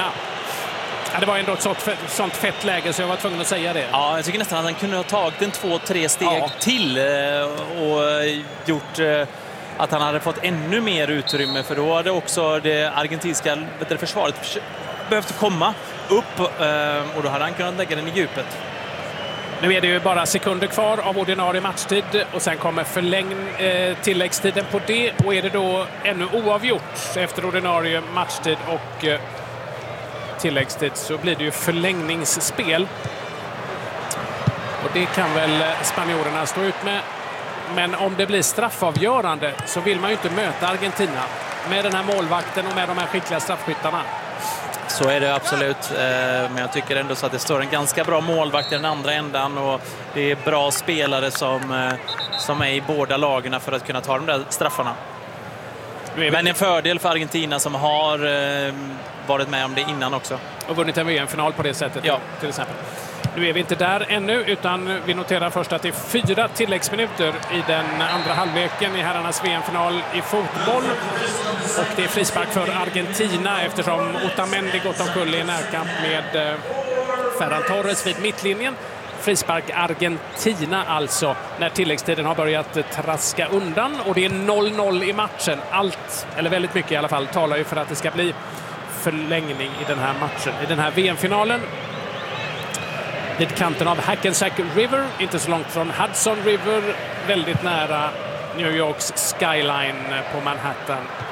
Ja, det var ändå ett sånt fett, sånt fett läge så jag var tvungen att säga det. Ja, jag tycker nästan att han kunde ha tagit en två, tre steg ja. till och gjort att han hade fått ännu mer utrymme, för då hade också det argentinska försvaret behövt komma upp och då hade han kunnat lägga den i djupet. Nu är det ju bara sekunder kvar av ordinarie matchtid och sen kommer förläng eh, tilläggstiden på det, och är det då ännu oavgjort efter ordinarie matchtid och eh, tilläggstid så blir det ju förlängningsspel. Och det kan väl spanjorerna stå ut med. Men om det blir straffavgörande så vill man ju inte möta Argentina med den här målvakten och med de här skickliga straffskyttarna. Så är det absolut, men jag tycker ändå så att det står en ganska bra målvakt i den andra ändan och det är bra spelare som, som är i båda lagarna för att kunna ta de där straffarna. Men en fördel för Argentina som har varit med om det innan också. Och vunnit en V M-final på det sättet, ja. Till exempel. Nu är vi inte där ännu, utan vi noterar först att det är fyra tilläggsminuter i den andra halvleken i herrarnas V M-final i fotboll. Och det är frispark för Argentina eftersom Otamendi gått omkull i närkamp med Ferran Torres vid mittlinjen. Frispark Argentina alltså när tilläggstiden har börjat traska undan, och det är noll noll i matchen. Allt, eller väldigt mycket i alla fall, talar ju för att det ska bli förlängning i den här matchen. I den här V M-finalen vid kanten av Hackensack River, inte så långt från Hudson River, väldigt nära New Yorks skyline på Manhattan.